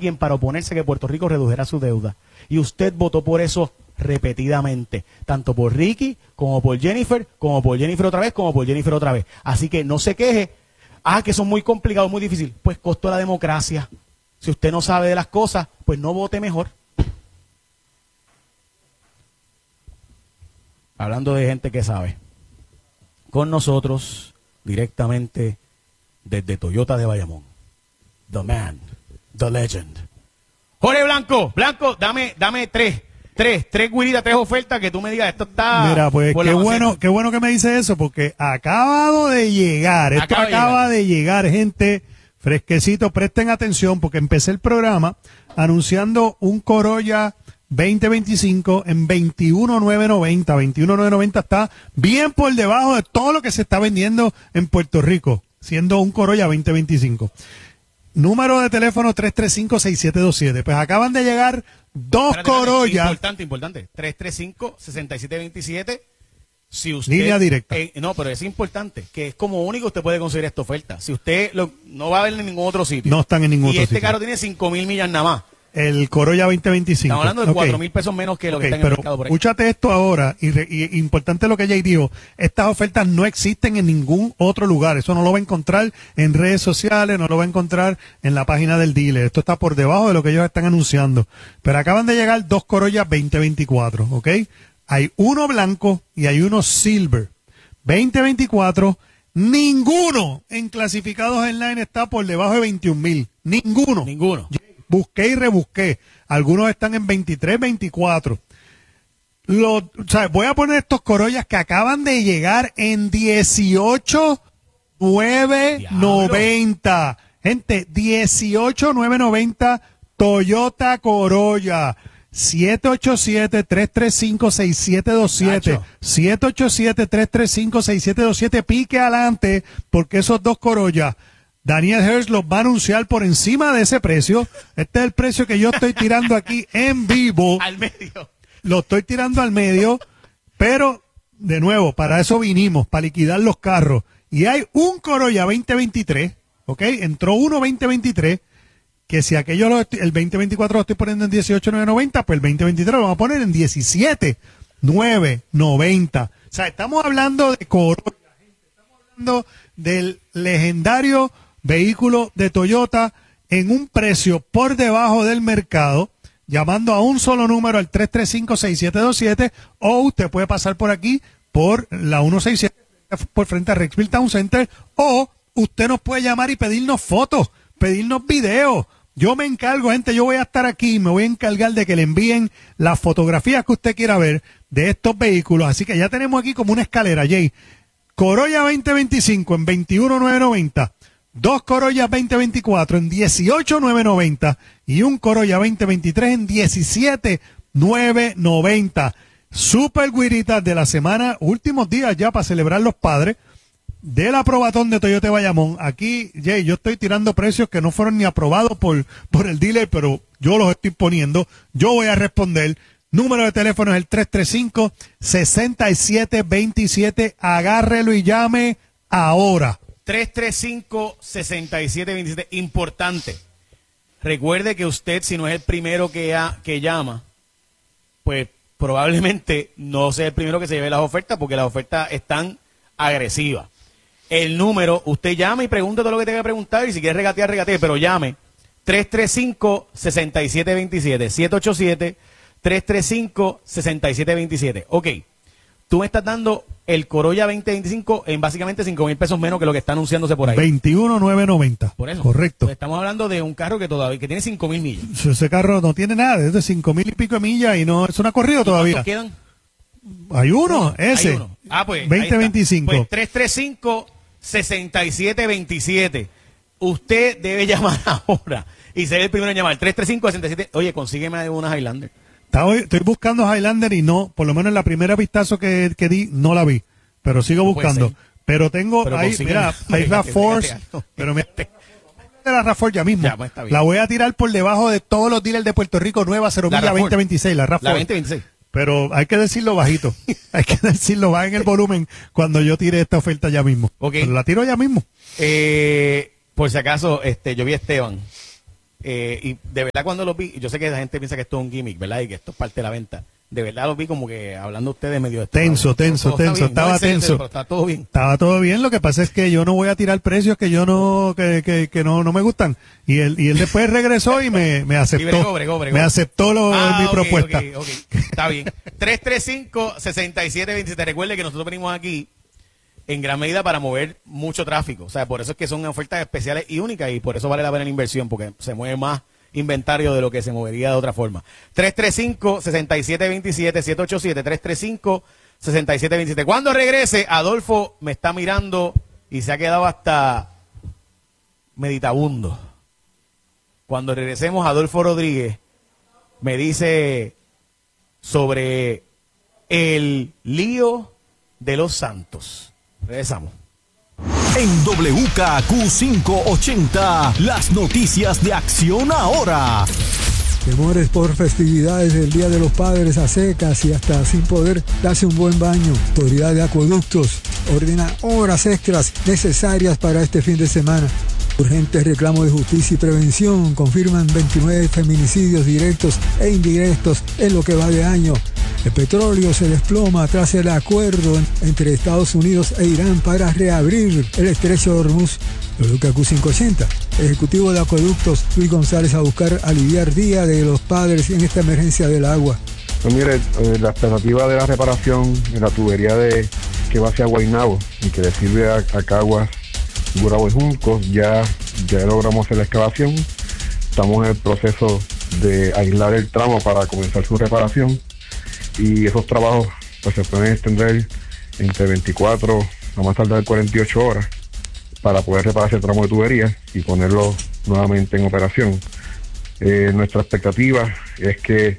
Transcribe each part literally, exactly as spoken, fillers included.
alguien para oponerse a que Puerto Rico redujera su deuda. Y usted votó por eso repetidamente, tanto por Ricky, como por Jennifer, como por Jennifer otra vez, como por Jennifer otra vez. Así que no se queje, ah, que son muy complicados, muy difíciles. Pues costó la democracia. Si usted no sabe de las cosas, pues no vote mejor. Hablando de gente que sabe, con nosotros, directamente desde Toyota de Bayamón, the man, the legend, Jorge Blanco. Blanco, dame, dame tres, tres, tres guiritas, tres ofertas que tú me digas, esto está... Mira, pues qué bueno, qué bueno que me dice eso, porque acabado de llegar, esto acaba, acaba de, llegar. de llegar, gente, fresquecito, presten atención, porque empecé el programa anunciando un Corolla veinte veinticinco en veintiuno mil novecientos noventa. veintiuno mil novecientos noventa está bien por debajo de todo lo que se está vendiendo en Puerto Rico, siendo un Corolla veinte veinticinco. Número de teléfono tres tres cinco, seis siete dos siete. Pues acaban de llegar dos espérate, Corollas. Importante, importante. tres tres cinco, seis siete dos siete. Si usted, línea directa. Eh, no, pero es importante, que es como único usted puede conseguir esta oferta. Si usted lo, no va a ver en ningún otro sitio. No están en ningún otro sitio. Y este sitio. carro tiene cinco mil millas nada más. El Corolla veinte veinticinco. Estamos hablando de cuatro mil pesos menos que lo okay, que está en pero el mercado por ahí. Escúchate esto ahora, y, re, y importante lo que Jay dijo, estas ofertas no existen en ningún otro lugar, eso no lo va a encontrar en redes sociales, no lo va a encontrar en la página del dealer, esto está por debajo de lo que ellos están anunciando. Pero acaban de llegar dos Corolla veinte veinticuatro, ¿ok? Hay uno blanco y hay uno silver. veinte veinticuatro, ninguno en clasificados online está por debajo de veintiún mil, ninguno. Ninguno. Busqué y rebusqué. Algunos están en veintitrés, veinticuatro. Lo, o sea, voy a poner estos Corollas que acaban de llegar en dieciocho mil novecientos noventa. Gente, dieciocho mil novecientos noventa Toyota Corolla. siete ocho siete, tres tres cinco, seis siete dos siete. siete ocho siete, tres tres cinco, seis siete dos siete. Pique adelante porque esos dos Corollas Daniel Hirst los va a anunciar por encima de ese precio. Este es el precio que yo estoy tirando aquí en vivo. Al medio. Lo estoy tirando al medio, pero de nuevo, para eso vinimos, para liquidar los carros. Y hay un Corolla veinte veintitrés, ¿ok? Entró uno veinte veintitrés, que si aquello lo estoy, el veinte veinticuatro lo estoy poniendo en dieciocho mil novecientos noventa, pues el veinte veintitrés lo vamos a poner en diecisiete mil novecientos noventa. O sea, estamos hablando de Corolla, gente, estamos hablando del legendario vehículo de Toyota en un precio por debajo del mercado, llamando a un solo número al tres tres cinco, seis siete dos siete, o usted puede pasar por aquí por la ciento sesenta y siete por frente a Rexville Town Center, o usted nos puede llamar y pedirnos fotos, pedirnos videos. Yo me encargo, gente, yo voy a estar aquí, me voy a encargar de que le envíen las fotografías que usted quiera ver de estos vehículos. Así que ya tenemos aquí como una escalera, Jay. Corolla veinte veinticinco en veintiuno mil novecientos noventa. Dos Corolla veinte veinticuatro en dieciocho mil novecientos noventa y un Corolla veinte veintitrés en diecisiete mil novecientos noventa. Super guiritas de la semana, últimos días ya para celebrar los padres del aprobatón de Toyota Bayamón. Aquí, Jay, yo estoy tirando precios que no fueron ni aprobados por, por el dealer, pero yo los estoy poniendo. Yo voy a responder. Número de teléfono es el tres tres cinco, seis siete dos siete. Agárrelo y llame ahora. tres tres cinco, seis siete dos siete. Importante. Recuerde que usted, si no es el primero que, ya, que llama, pues probablemente no sea el primero que se lleve las ofertas, porque las ofertas están agresivas. El número, usted llama y pregunta todo lo que tenga que preguntar, y si quiere regatear, regatee, pero llame. tres tres cinco, seis siete dos siete. siete ocho siete, tres tres cinco, seis siete dos siete. Ok. Tú me estás dando el Corolla veinte veinticinco en básicamente cinco mil pesos menos que lo que está anunciándose por ahí. veintiuno mil novecientos noventa. Por eso. Correcto. Pues estamos hablando de un carro que todavía que tiene cinco mil millas. Ese carro no tiene nada, es de cinco mil y pico de millas y no, eso no ha corrido todavía. ¿Cuántos quedan? Hay uno, ese. Hay uno. Ah, pues. veinte veinticinco. Pues tres tres cinco, seis siete dos siete. Usted debe llamar ahora y ser el primero en llamar. tres tres cinco, seis siete. Oye, consígueme una Highlander. Estoy buscando Highlander y no, por lo menos en la primera vistazo que, que di, no la vi. Pero sigo buscando. Pero tengo, pero ahí, mira, hay RAV cuatro, pero mira, la RAV cuatro ya mismo. Ya, pues, la voy a tirar por debajo de todos los dealers de Puerto Rico, nueva, cero milla veinte veintiséis, la RAV cuatro. La veinte veintiséis. Pero hay que decirlo bajito. Hay que decirlo, va en el volumen cuando yo tire esta oferta ya mismo. Okay. Pero la tiro ya mismo. Eh, por si acaso, este, yo vi a Esteban Eh, y de verdad cuando los vi, yo sé que la gente piensa que esto es un gimmick, ¿verdad? Y que esto es parte de la venta. De verdad los vi como que hablando ustedes medio de tenso, tenso, todo, todo tenso, está estaba no tenso. tenso. Está todo bien. Estaba todo bien, lo que pasa es que yo no voy a tirar precios que yo no, que, que, que no, no me gustan. Y él, y él después regresó y me, me aceptó. Y bregó, bregó, bregó. Me aceptó lo, ah, mi okay, propuesta. Okay, okay. Está bien. tres tres cinco, seis siete dos siete. Recuerde que nosotros venimos aquí en gran medida para mover mucho tráfico. O sea, por eso es que son ofertas especiales y únicas y por eso vale la pena la inversión, porque se mueve más inventario de lo que se movería de otra forma. tres tres cinco, seis siete dos siete, siete ocho siete, tres tres cinco, seis siete dos siete. Cuando regrese, Adolfo me está mirando y se ha quedado hasta meditabundo. Cuando regresemos, Adolfo Rodríguez me dice sobre el lío de los Santos. Regresamos. En W K Q quinientos ochenta, las noticias de Acción Ahora. Temores por festividades del Día de los Padres a secas y hasta sin poder darse un buen baño. Autoridad de Acueductos ordena horas extras necesarias para este fin de semana. Urgentes reclamos de justicia y prevención confirman veintinueve feminicidios directos e indirectos en lo que va de año. El petróleo se desploma tras el acuerdo entre Estados Unidos e Irán para reabrir el estrecho de Hormuz. W K Q quinientos ochenta. Ejecutivo de Acueductos, Luis González, a buscar aliviar Día de los Padres en esta emergencia del agua. Pues mire, eh, la expectativa de la reparación de la tubería de que va hacia Guaynabo y que le sirve a, a Caguas, Gurabo y Juncos, ya, ya logramos hacer la excavación. Estamos en el proceso de aislar el tramo para comenzar su reparación y esos trabajos pues se pueden extender entre veinticuatro a más tardar cuarenta y ocho horas para poder reparar ese tramo de tubería y ponerlo nuevamente en operación. Eh, nuestra expectativa es que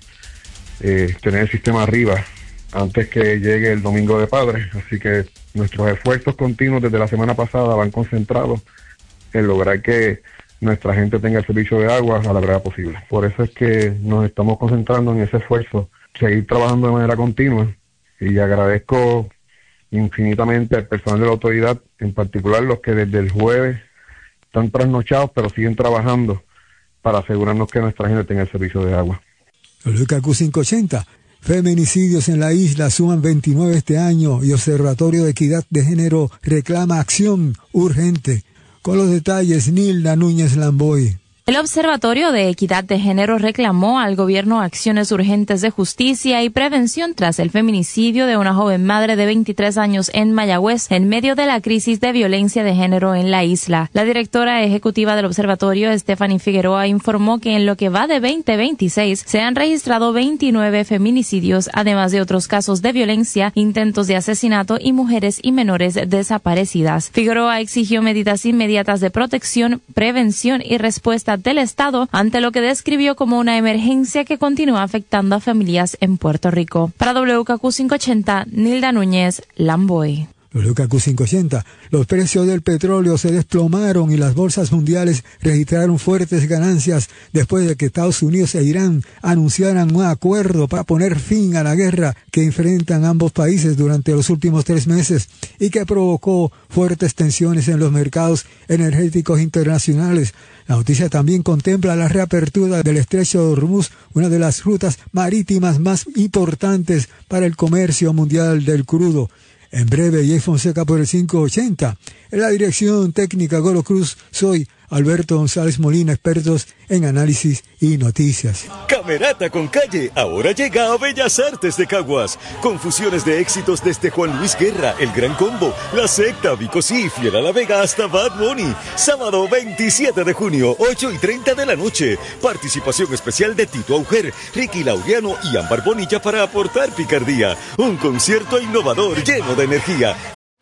eh, tener el sistema arriba antes que llegue el Domingo de Padres, así que nuestros esfuerzos continuos desde la semana pasada van concentrados en lograr que nuestra gente tenga el servicio de agua a la brevedad posible. Por eso es que nos estamos concentrando en ese esfuerzo, seguir trabajando de manera continua, y agradezco infinitamente al personal de la autoridad, en particular los que desde el jueves están trasnochados pero siguen trabajando para asegurarnos que nuestra gente tenga el servicio de agua. W K Q quinientos ochenta. Feminicidios en la isla suman veintinueve este año y Observatorio de Equidad de Género reclama acción urgente. Con los detalles, Nilda Núñez Lamboy. El Observatorio de Equidad de Género reclamó al gobierno acciones urgentes de justicia y prevención tras el feminicidio de una joven madre de veintitrés años en Mayagüez en medio de la crisis de violencia de género en la isla. La directora ejecutiva del observatorio, Stephanie Figueroa, informó que en lo que va de veinte veintiséis se han registrado veintinueve feminicidios, además de otros casos de violencia, intentos de asesinato y mujeres y menores desaparecidas. Figueroa exigió medidas inmediatas de protección, prevención y respuesta del Estado ante lo que describió como una emergencia que continúa afectando a familias en Puerto Rico. Para W K Q quinientos ochenta, Nilda Núñez Lamboy. W K Q quinientos ochenta. Los precios del petróleo se desplomaron y las bolsas mundiales registraron fuertes ganancias después de que Estados Unidos e Irán anunciaran un acuerdo para poner fin a la guerra que enfrentan ambos países durante los últimos tres meses y que provocó fuertes tensiones en los mercados energéticos internacionales. La noticia también contempla la reapertura del estrecho de Hormuz, una de las rutas marítimas más importantes para el comercio mundial del crudo. En breve, Jay Fonseca por el quinientos ochenta. En la dirección técnica Goro Cruz, soy Alberto González Molina, expertos en análisis y noticias. Camerata con Calle, ahora llega a Bellas Artes de Caguas, con fusiones de éxitos desde Juan Luis Guerra, El Gran Combo, La Secta, Vico Sí, Fiel a la Vega hasta Bad Bunny. Sábado veintisiete de junio, ocho y treinta de la noche. Participación especial de Tito Auger, Ricky Laureano y Ámbar Bonilla para aportar picardía. Un concierto innovador lleno de energía.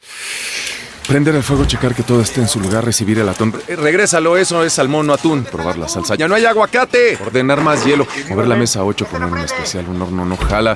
Prender el fuego, checar que todo esté en su lugar, recibir el atún. Eh, regrésalo, eso es salmón, no atún. Probar la salsa. ¡Ya no hay aguacate! Ordenar más hielo. Mover la mesa a ocho, poner un especial, un horno no jala.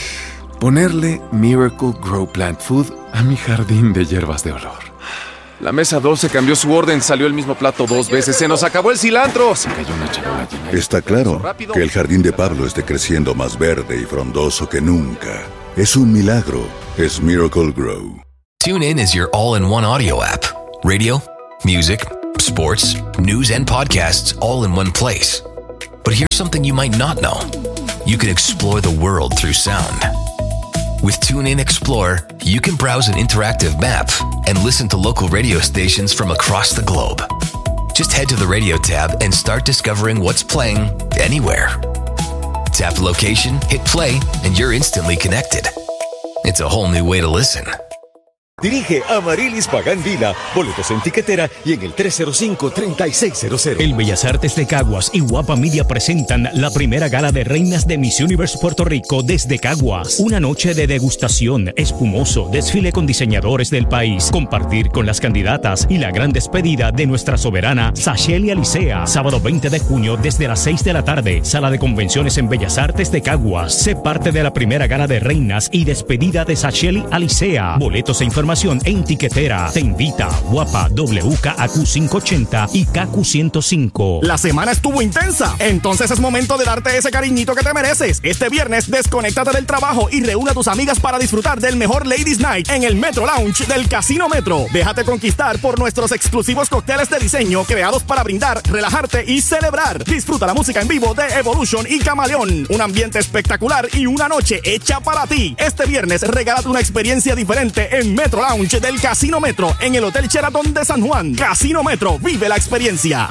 Ponerle Miracle Grow Plant Food a mi jardín de hierbas de olor. La mesa doce cambió su orden, salió el mismo plato dos veces. ¡Se nos acabó el cilantro! Se cayó una charola llena. Está claro que el jardín de Pablo esté creciendo más verde y frondoso que nunca. Es un milagro. Es Miracle Grow. TuneIn is your all-in-one audio app. Radio, music, sports, news, and podcasts all in one place. But here's something you might not know. You can explore the world through sound. With TuneIn Explore, you can browse an interactive map and listen to local radio stations from across the globe. Just head to the radio tab and start discovering what's playing anywhere. Tap location, hit play, and you're instantly connected. It's a whole new way to listen. Dirige Amarilis Pagán Vila, boletos en tiquetera y en el tres cero cinco, treinta y seis cero cero. El Bellas Artes de Caguas y Guapa Media presentan la primera gala de reinas de Miss Universe Puerto Rico desde Caguas. Una noche de degustación, espumoso, desfile con diseñadores del país, compartir con las candidatas y la gran despedida de nuestra soberana Sacheli Alicea. Sábado veinte de junio desde las seis de la tarde, Sala de Convenciones en Bellas Artes de Caguas. Sé parte de la primera gala de reinas y despedida de Sacheli Alicea. Boletos e información en tiquetera. Te invita Guapa, W K A Q quinientos ochenta y K Q ciento cinco. La semana estuvo intensa, entonces es momento de darte ese cariñito que te mereces. Este viernes desconéctate del trabajo y reúne a tus amigas para disfrutar del mejor Ladies Night en el Metro Lounge del Casino Metro. Déjate conquistar por nuestros exclusivos cócteles de diseño creados para brindar, relajarte y celebrar. Disfruta la música en vivo de Evolution y Camaleón, un ambiente espectacular y una noche hecha para ti. Este viernes regálate una experiencia diferente en Metro Lounge del Casino Metro en el Hotel Sheraton de San Juan. Casino Metro, vive la experiencia.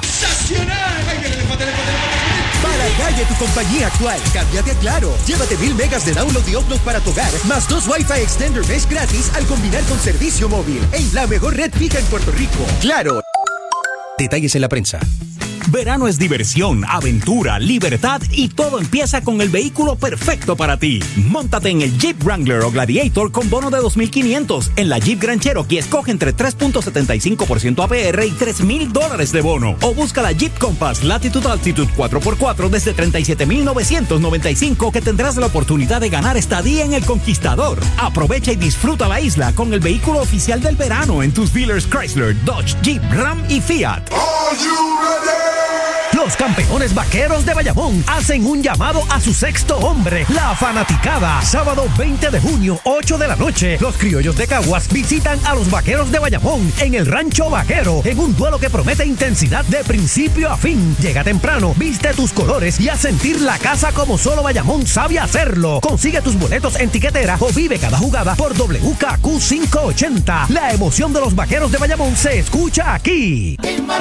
Para calle tu compañía actual, cámbiate a Claro. Llévate mil megas de download y upload para tu hogar, más dos Wi-Fi Extender Mesh gratis al combinar con servicio móvil en la mejor red fija en Puerto Rico. Claro. Detalles en la prensa. Verano es diversión, aventura, libertad y todo empieza con el vehículo perfecto para ti. Móntate en el Jeep Wrangler o Gladiator con bono de dos mil quinientos. En la Jeep Grand Cherokee escoge entre tres punto setenta y cinco por ciento A P R y tres mil dólares de bono. O busca la Jeep Compass Latitude Altitude cuatro por cuatro desde treinta y siete mil novecientos noventa y cinco que tendrás la oportunidad de ganar estadía en el Conquistador. Aprovecha y disfruta la isla con el vehículo oficial del verano en tus dealers Chrysler, Dodge, Jeep, Ram y Fiat. Los campeones vaqueros de Bayamón hacen un llamado a su sexto hombre, la fanaticada. Sábado veinte de junio, ocho de la noche, los criollos de Caguas visitan a los vaqueros de Bayamón en el Rancho Vaquero, en un duelo que promete intensidad de principio a fin. Llega temprano, viste tus colores y haz sentir la casa como solo Bayamón sabe hacerlo. Consigue tus boletos en tiquetera o vive cada jugada por W K Q quinientos ochenta. La emoción de los vaqueros de Bayamón se escucha aquí.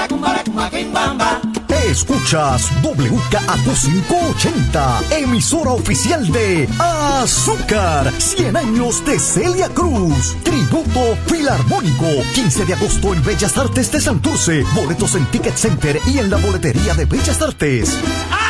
Escuchas W K A Q quinientos ochenta, emisora oficial de Azúcar, cien años de Celia Cruz, tributo filarmónico, quince de agosto en Bellas Artes de Santurce, boletos en Ticket Center y en la boletería de Bellas Artes.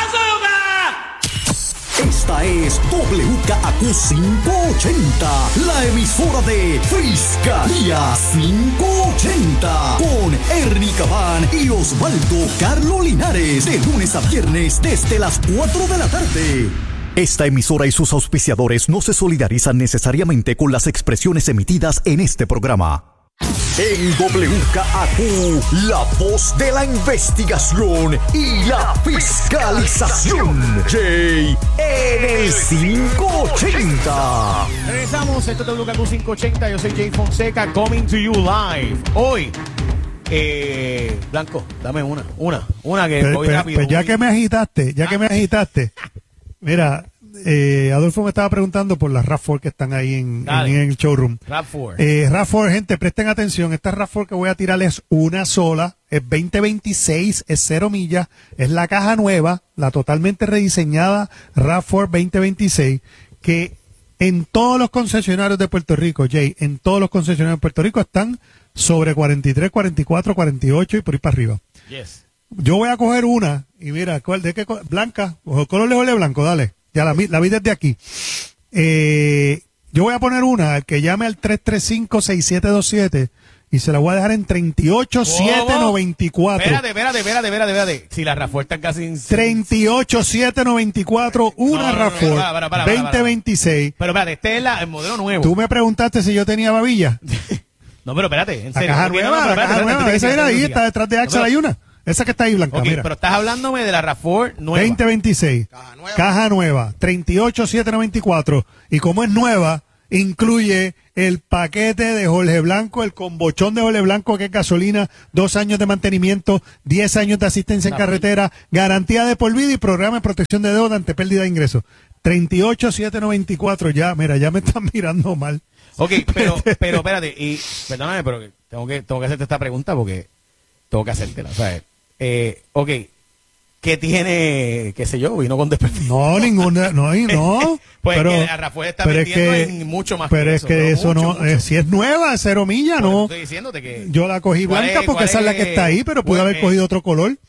Esta es W K A Q quinientos ochenta, la emisora de Fiscalía quinientos ochenta, con Ernie Cabán y Osvaldo Carlo Linares, de lunes a viernes desde las cuatro de la tarde. Esta emisora y sus auspiciadores no se solidarizan necesariamente con las expresiones emitidas en este programa. En W K A Q, la voz de la investigación y la fiscalización. Jay en el quinientos ochenta. Regresamos, esto es W K A Q quinientos ochenta. Yo soy Jay Fonseca, coming to you live. Hoy, eh, Blanco, dame una, una, una que pero, voy pero, rápido. Pues ya que me agitaste, ya que me agitaste, mira. Eh, Adolfo me estaba preguntando por las RAV cuatro que están ahí en, en, en el showroom. RAV cuatro. Eh, RAV cuatro, gente, presten atención. Esta RAV cuatro que voy a tirar es una sola. Es veinte veintiséis, es cero millas. Es la caja nueva, la totalmente rediseñada RAV cuatro veinte veintiséis. Que en todos los concesionarios de Puerto Rico, Jay, en todos los concesionarios de Puerto Rico están sobre cuarenta y tres, cuarenta y cuatro, cuarenta y ocho y por ahí para arriba. Yes. Yo voy a coger una y mira, ¿cuál, de qué? Blanca, o color de blanco, dale. Ya la, la vi desde aquí. Eh, yo voy a poner una, el que llame al tres tres cinco, seis siete dos siete y se la voy a dejar en treinta y ocho siete noventa y cuatro. Espérate, espérate, espérate, espérate, espérate. Si la RAV cuatro está casi en... treinta y ocho siete noventa y cuatro, una no, no, RAV cuatro, no, no, para, para, para, veinte veintiséis. Pero espérate, este es la, el modelo nuevo. Tú me preguntaste si yo tenía babilla. No, pero espérate, en La serio. caja No, nueva, no, no, la espérate, caja nueva, espérate, esa espérate, era ahí, espérate, está detrás de Axel, no, hay una. Esa que está ahí, Blanca, Ok, mira. pero estás hablándome de la RAV cuatro nueva. veinte veintiséis. Caja nueva. Caja nueva, treinta y ocho siete noventa y cuatro. Y como es nueva, incluye el paquete de Jorge Blanco, el combochón de Jorge Blanco, que es gasolina, dos años de mantenimiento, diez años de asistencia en carretera, garantía de por vida y programa de protección de deuda ante pérdida de ingresos. treinta y ocho, setecientos noventa y cuatro, ya, mira, ya me están mirando mal. Ok, pero, pero espérate, y perdóname, pero tengo que, tengo que hacerte esta pregunta porque tengo que hacértela, ¿sabes? Eh, ok, ¿qué tiene, qué sé yo, vino con desperdicio? No, ninguna, no, no. Pues pero, que a Rafael está pero es vendiendo que, en mucho más Pero que es eso, que pero eso mucho, no, mucho. eh, si es nueva, cero millas, Bueno, no. estoy diciéndote que Yo la cogí ¿cuál blanca es- porque cuál esa es la que es? está ahí, pero pude Pues, haber cogido otro color.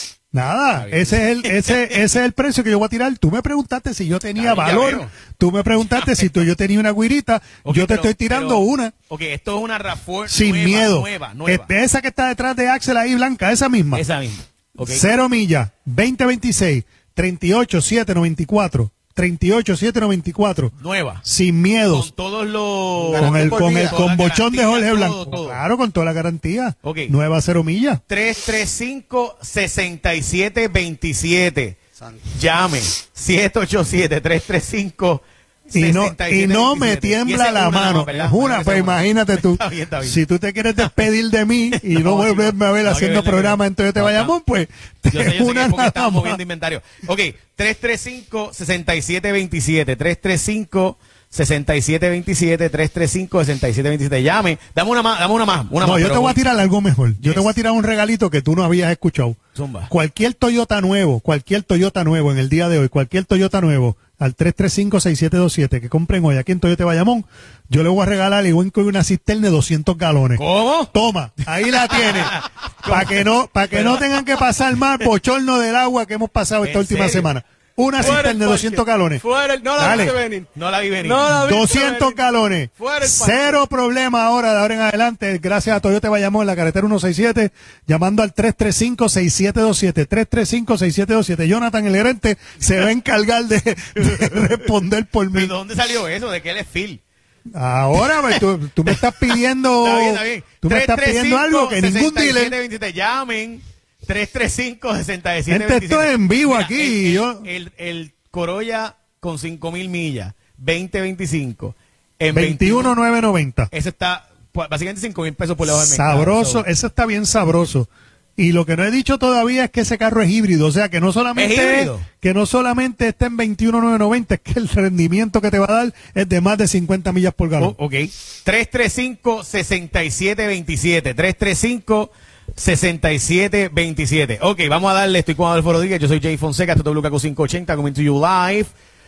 Nada, Está bien. ese es el ese ese es el precio que yo voy a tirar. Tú me preguntaste si yo tenía Está bien, ya valor. veo. Tú me preguntaste si tú, yo tenía una guirita. Ok, yo te pero- estoy tirando pero- una Ok, esto es una RAV4 sin nueva, miedo. nueva, nueva. Este, esa que está detrás de Axel ahí blanca, esa misma. Esa misma. Ok. Cero millas, veinte veintiséis, treinta y ocho, setecientos noventa y cuatro. treinta y ocho, setecientos noventa y cuatro. Nueva. Sin miedos. Con todos los... Con el, con el Toda la combochón de garantía, Jorge todo, Blanco. todo. Claro, con toda la garantía. Ok. Nueva cero millas. tres tres cinco, seis siete dos siete. Llame. siete ocho siete, tres tres cinco, Y no, seis siete y no dos me siete. Y esa tiembla es la una nada mano. más, ¿verdad? Es una, Esa pues es una. imagínate tú. Está bien, está bien. Si tú te quieres despedir de mí y no, No, volverme a ver no, haciendo que verle, programa que- en Toyota no, Bayamón, pues Yo sé, yo sé que una es porque nada estamos más. moviendo inventario. Ok, tres tres cinco, seis siete dos siete. tres tres cinco, seis siete dos siete. tres tres cinco, seis siete dos siete. Llame. Dame una más, dame una más. Una No, más, yo pero te voy a con- tirar algo mejor. Yo Yes. te voy a tirar un regalito que tú no habías escuchado. Zumba. Cualquier Toyota nuevo, cualquier Toyota nuevo en el día de hoy, cualquier Toyota nuevo al tres tres cinco, seis siete dos siete que compren hoy aquí en Toyota Bayamón, yo le voy a regalar y voy a incluir una cisterna de doscientos galones. ¿Cómo? Toma, ahí la tienes. Para que no, para que no tengan que pasar más bochorno del agua que hemos pasado esta ¿En última serio? semana. Una Fuera cisterna el de parque. doscientos galones. Fuera el- no la Dale. viste venir. No la vi venir. No la viste doscientos venir. galones. Fuera el parque. Cero problema ahora de ahora en adelante. Gracias a Toyota Bayamón en la carretera ciento sesenta y siete. Llamando al tres tres cinco, seis siete dos siete. tres tres cinco, seis siete dos siete. Jonathan, el gerente, se va a encargar de, de responder por mí. ¿De dónde salió eso? ¿De qué él es Phil? Ahora, pues, tú, tú me estás pidiendo. Está bien, está bien. Tú me estás pidiendo algo que ningún dealer. tres tres cinco, seis siete dos siete. Llamen. tres tres cinco, seis siete dos siete. Gente, esto es en vivo Mira, aquí, El, el, yo- el, el Corolla con cinco mil millas, veinte veinticinco. En veintiuno mil novecientos noventa. Ese está pues, básicamente cinco mil pesos por debajo del mercado. Sabroso, So, eso está bien sabroso. Y lo que no he dicho todavía es que ese carro es híbrido, o sea que no solamente ¿Es híbrido? que no solamente está en veintiuno mil novecientos noventa, es que el rendimiento que te va a dar es de más de cincuenta millas por galón. Oh, ok. tres tres cinco, seis siete dos siete. tres tres cinco, seis siete dos siete. Ok, vamos a darle. Estoy con Adolfo Rodríguez. Yo soy Jay Fonseca. Esto es W K Q quinientos ochenta. Coming to you live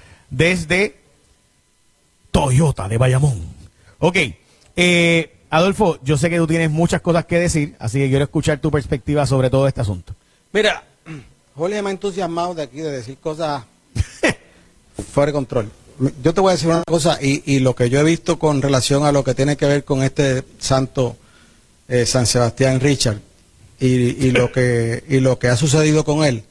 desde Toyota de Bayamón. Ok. Eh, Adolfo, yo sé que tú tienes muchas cosas que decir, así que quiero escuchar tu perspectiva sobre todo este asunto. Mira, Jorge me ha entusiasmado de aquí de decir cosas fuera de control. Yo te voy a decir una cosa, y, y lo que yo he visto con relación a lo que tiene que ver con este santo eh, San Sebastián Richard, y, y lo que y lo que ha sucedido con él,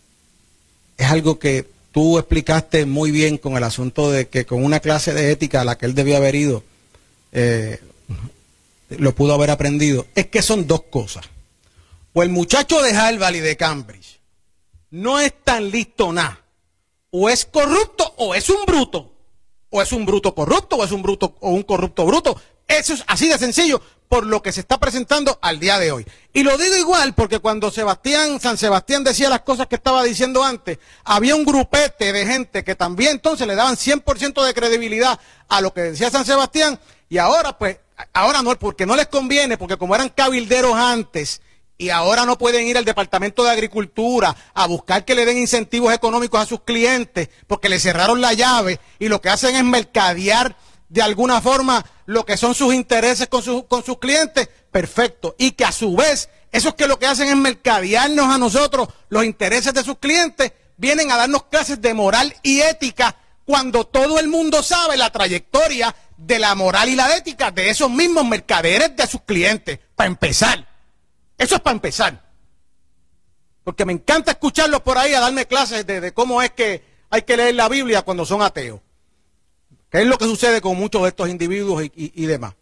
es algo que tú explicaste muy bien con el asunto de que con una clase de ética a la que él debió haber ido, eh, lo pudo haber aprendido. Es que son dos cosas. O el muchacho de Harvard y de Cambridge no es tan listo nada. O es corrupto o es un bruto. O es un bruto corrupto o es un bruto o un corrupto bruto. Eso es así de sencillo por lo que se está presentando al día de hoy. Y lo digo igual porque cuando Sebastián, San Sebastián decía las cosas que estaba diciendo antes, había un grupete de gente que también entonces le daban cien por ciento de credibilidad a lo que decía San Sebastián, y ahora pues, ahora no, porque no les conviene, porque como eran cabilderos antes, y ahora no pueden ir al Departamento de Agricultura a buscar que le den incentivos económicos a sus clientes porque le cerraron la llave, y lo que hacen es mercadear de alguna forma lo que son sus intereses con, su, con sus clientes, perfecto. Y que a su vez, esos que lo que hacen es mercadearnos a nosotros los intereses de sus clientes, vienen a darnos clases de moral y ética cuando todo el mundo sabe la trayectoria de la moral y la ética de esos mismos mercaderes de sus clientes, para empezar. Eso es para empezar. Porque me encanta escucharlos por ahí a darme clases de, de cómo es que hay que leer la Biblia cuando son ateos. Que es lo que sucede con muchos de estos individuos y, y, y demás.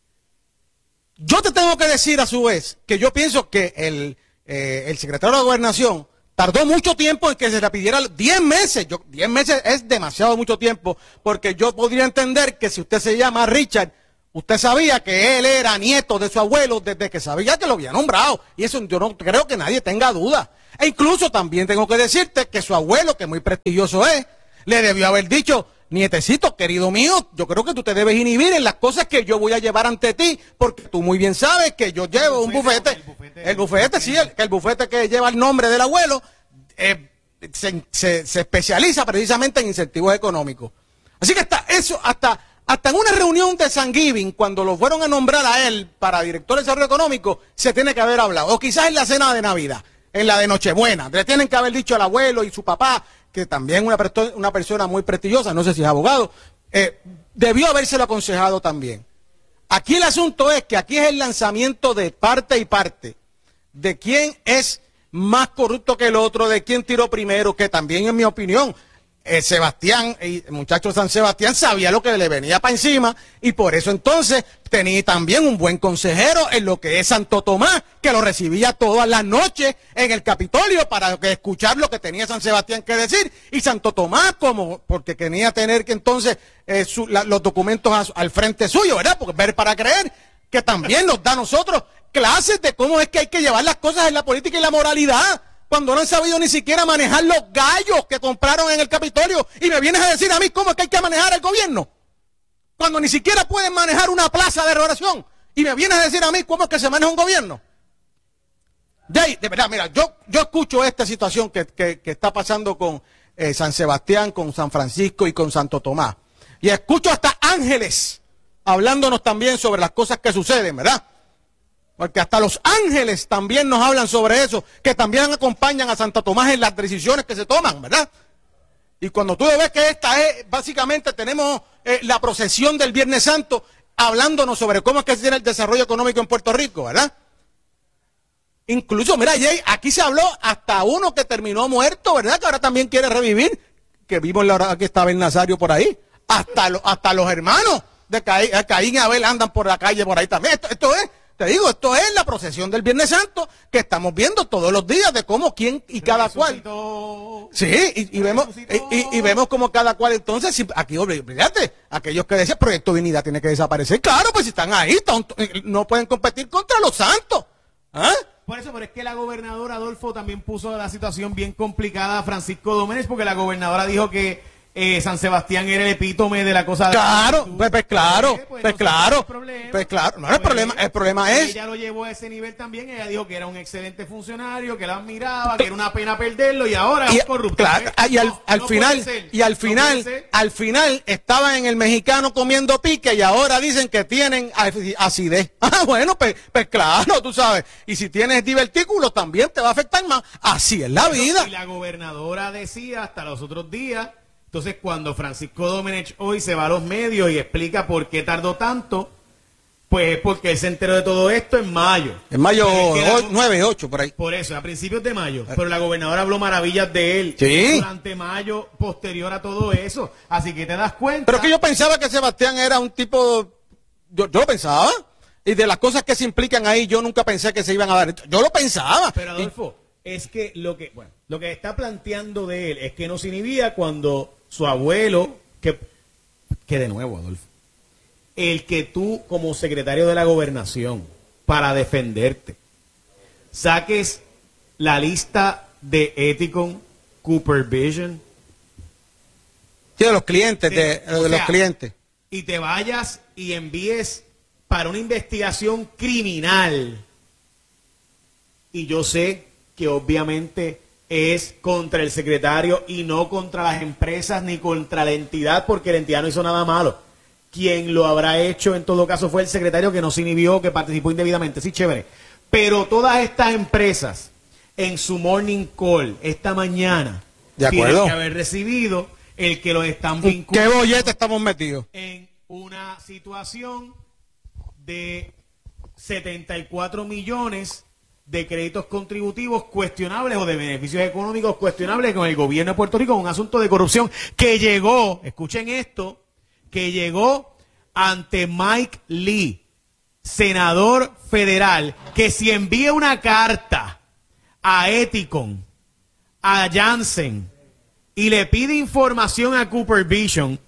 Yo te tengo que decir a su vez que yo pienso que el, eh, el secretario de Gobernación tardó mucho tiempo en que se le pidiera diez meses. Yo, diez meses es demasiado mucho tiempo, porque yo podría entender que si usted se llama Richard, Usted sabía que él era nieto de su abuelo desde que sabía que lo había nombrado. Y eso yo no creo que nadie tenga duda. E incluso también tengo que decirte que su abuelo, que muy prestigioso es, le debió haber dicho, nietecito, querido mío, yo creo que tú te debes inhibir en las cosas que yo voy a llevar ante ti, porque tú muy bien sabes que yo llevo un bufete. El bufete, el bufete sí, el, el bufete que lleva el nombre del abuelo, eh, se, se, se especializa precisamente en incentivos económicos. Así que hasta eso, hasta... Hasta en una reunión de Thanksgiving, cuando lo fueron a nombrar a él para director de desarrollo económico, se tiene que haber hablado. O quizás en la cena de Navidad, en la de Nochebuena. Le tienen que haber dicho al abuelo y su papá, que también es una, una persona muy prestigiosa, no sé si es abogado, eh, debió habérselo aconsejado también. Aquí el asunto es que aquí es el lanzamiento de parte y parte, de quién es más corrupto que el otro, de quién tiró primero, que también en mi opinión... Eh, Sebastián, el muchacho San Sebastián sabía lo que le venía para encima y por eso entonces tenía también un buen consejero en lo que es Santo Tomás, que lo recibía todas las noches en el Capitolio para que escuchar lo que tenía San Sebastián que decir, y Santo Tomás como, porque quería tener que entonces eh, su, la, los documentos a, al frente suyo, ¿verdad? Porque ver para creer, que también nos da a nosotros clases de cómo es que hay que llevar las cosas en la política y la moralidad, cuando no han sabido ni siquiera manejar los gallos que compraron en el Capitolio, y me vienes a decir a mí cómo es que hay que manejar el gobierno, cuando ni siquiera pueden manejar una plaza de oración, y me vienes a decir a mí cómo es que se maneja un gobierno. Jay, de verdad, mira, yo, yo escucho esta situación que, que, que está pasando con eh, San Sebastián, con San Francisco y con Santo Tomás, y escucho hasta ángeles hablándonos también sobre las cosas que suceden, ¿verdad? Porque hasta los ángeles también nos hablan sobre eso, que también acompañan a Santo Tomás en las decisiones que se toman, ¿verdad? Y cuando tú ves que esta es, básicamente tenemos eh, la procesión del Viernes Santo, hablándonos sobre cómo es que se tiene el desarrollo económico en Puerto Rico, ¿verdad? Incluso, mira, Jay, aquí se habló hasta uno que terminó muerto, ¿verdad? Que ahora también quiere revivir, que vimos la hora que estaba el Nazario por ahí. Hasta, lo, hasta los hermanos de Caín, Caín y Abel andan por la calle por ahí también. Esto, esto es... Te digo, esto es la procesión del Viernes Santo que estamos viendo todos los días de cómo, quién y cada cual. Sí, y, y vemos y, y, y vemos como cada cual entonces, si, aquí, fíjate, aquellos que decían Proyecto Dignidad tiene que desaparecer, claro, pues si están ahí, tonto, no pueden competir contra los santos. ¿Ah? Por eso, pero es que la gobernadora Adolfo también puso la situación bien complicada a Francisco Domenech, porque la gobernadora dijo que Eh, San Sebastián era el epítome de la cosa. Claro, de pues, pues claro, pues, pues claro, problema, pues claro, no, el problema, el problema es. Ella lo llevó a ese nivel también, ella dijo que era un excelente funcionario, que la admiraba, que era una pena perderlo y ahora y, es un corrupto. Claro, ¿eh? y al, no, al no final, y al final, no al final estaba en el mexicano comiendo pique y ahora dicen que tienen acidez. Ah, bueno, pues, pues claro, tú sabes. Y si tienes divertículos también te va a afectar más. Así es la vida. Y la gobernadora decía hasta los otros días. Entonces, cuando Francisco Domenech hoy se va a los medios y explica por qué tardó tanto, pues es porque él se enteró de todo esto en mayo. En mayo nueve, ocho, por ahí. Por eso, a principios de mayo. Pero la gobernadora habló maravillas de él. Sí. Durante mayo, posterior a todo eso. Así que te das cuenta. Pero que yo pensaba que Sebastián era un tipo... Yo, yo lo pensaba. Y de las cosas que se implican ahí, yo nunca pensé que se iban a dar. Yo lo pensaba. Pero Adolfo, y... es que lo que... Bueno, lo que está planteando de él es que no se inhibía cuando... su abuelo, que, que de nuevo, Adolfo, el que tú como secretario de la gobernación, para defenderte, saques la lista de Ethicon, Cooper Vision. Sí, de los clientes, de, de, de los sea, clientes. Y te vayas y envíes para una investigación criminal. Y yo sé que obviamente... es contra el secretario y no contra las empresas ni contra la entidad, porque la entidad no hizo nada malo. Quien lo habrá hecho en todo caso fue el secretario, que no se inhibió, que participó indebidamente. Sí, chévere. Pero todas estas empresas en su morning call esta mañana de acuerdo, tienen que haber recibido el que los están vinculando. ¿Qué bollete estamos metidos? En una situación de setenta y cuatro millones de créditos contributivos cuestionables o de beneficios económicos cuestionables con el gobierno de Puerto Rico, un asunto de corrupción que llegó, escuchen esto, que llegó ante Mike Lee, senador federal, que si envía una carta a Ethicon, a Janssen, y le pide información a Cooper Vision,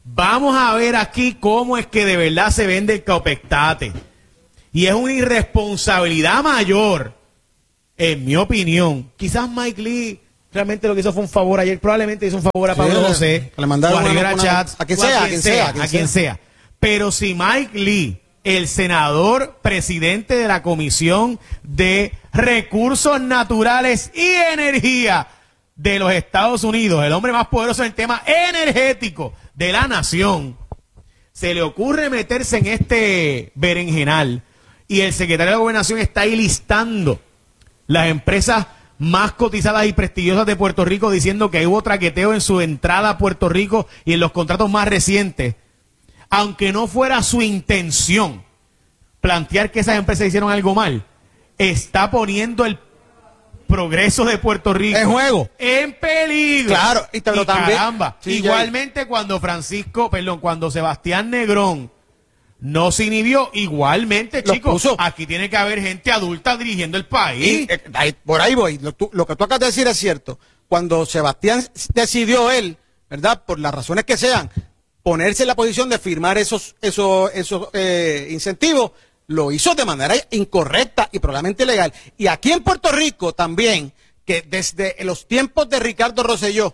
Vamos a ver aquí cómo es que de verdad se vende el copectate. Y es una irresponsabilidad mayor, en mi opinión. Quizás Mike Lee realmente lo que hizo fue un favor ayer, probablemente hizo un favor a Pablo sí, José, le mandaron o a Rivera una, Chats, a quien o a sea, quien a quien sea, sea, a quien, a quien sea. Pero si Mike Lee, el senador presidente de la Comisión de Recursos Naturales y Energía de los Estados Unidos, el hombre más poderoso en el tema energético de la nación, se le ocurre meterse en este berenjenal y el secretario de Gobernación está ahí listando las empresas más cotizadas y prestigiosas de Puerto Rico, diciendo que hubo traqueteo en su entrada a Puerto Rico y en los contratos más recientes, aunque no fuera su intención plantear que esas empresas hicieron algo mal, está poniendo el progreso de Puerto Rico en juego, en peligro. Claro, y, te lo y también, caramba, sí, igualmente cuando Francisco, perdón, cuando Sebastián Negrón no se inhibió, igualmente, chicos, aquí tiene que haber gente adulta dirigiendo el país. Y, eh, ahí, por ahí voy, lo, tú, lo que tú acabas de decir es cierto. Cuando Sebastián decidió él, ¿verdad? Por las razones que sean, ponerse en la posición de firmar esos, esos, esos eh, incentivos, lo hizo de manera incorrecta y probablemente ilegal. Y aquí en Puerto Rico también, que desde los tiempos de Ricardo Rosselló,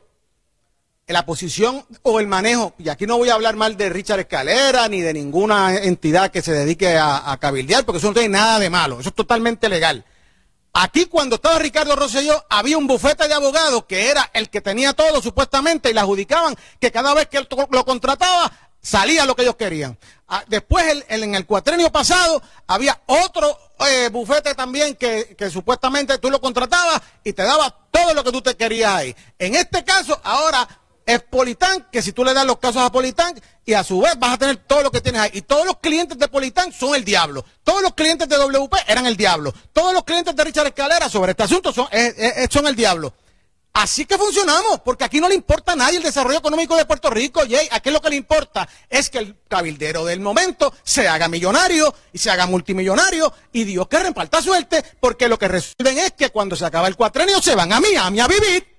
la posición o el manejo, y aquí no voy a hablar mal de Richard Escalera ni de ninguna entidad que se dedique a, a cabildear, porque eso no tiene nada de malo, eso es totalmente legal. Aquí cuando estaba Ricardo Rosselló había un bufete de abogados que era el que tenía todo supuestamente y le adjudicaban que cada vez que él lo contrataba salía lo que ellos querían. Después, el, el, en el cuatrenio pasado, había otro eh, bufete también que, que supuestamente tú lo contratabas y te daba todo lo que tú te querías ahí. En este caso, ahora es Politán, que si tú le das los casos a Politán, y a su vez vas a tener todo lo que tienes ahí. Y todos los clientes de Politán son el diablo. Todos los clientes de W P eran el diablo. Todos los clientes de Richard Escalera sobre este asunto son, eh, eh, son el diablo. Así que funcionamos, porque aquí no le importa a nadie el desarrollo económico de Puerto Rico, Jay. Aquí lo que le importa es que el cabildero del momento se haga millonario y se haga multimillonario y Dios que reparta suerte, porque lo que resuelven es que cuando se acaba el cuatrenio se van a Miami a vivir,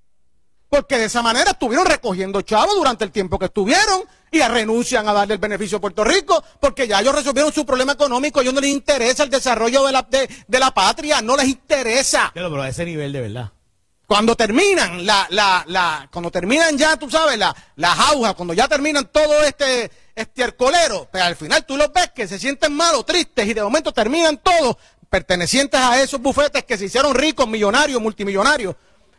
porque de esa manera estuvieron recogiendo chavos durante el tiempo que estuvieron y renuncian a darle el beneficio a Puerto Rico, porque ya ellos resolvieron su problema económico, a ellos no les interesa el desarrollo de la, de, de la patria, no les interesa. Pero, pero a ese nivel de verdad. Cuando terminan la, la, la, cuando terminan ya, tú sabes, la, la jauja, cuando ya terminan todo este, este arcolero, pero al final tú los ves que se sienten malos, tristes, y de momento terminan todos pertenecientes a esos bufetes que se hicieron ricos, millonarios, multimillonarios,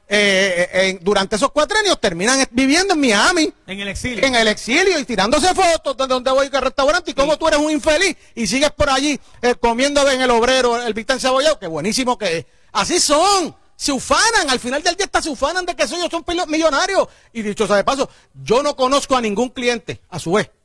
eh, eh, durante esos cuatrenios, terminan viviendo en Miami. En el exilio. En el exilio y tirándose fotos de donde voy al restaurante y cómo sí. Tú eres un infeliz y sigues por allí eh, comiendo en el obrero el bistec encebollado, que buenísimo que es. Así son. Se ufanan, al final del día hasta se ufanan de que ellos son millonarios. Y dicho sea de paso, yo no conozco a ningún cliente, a su vez,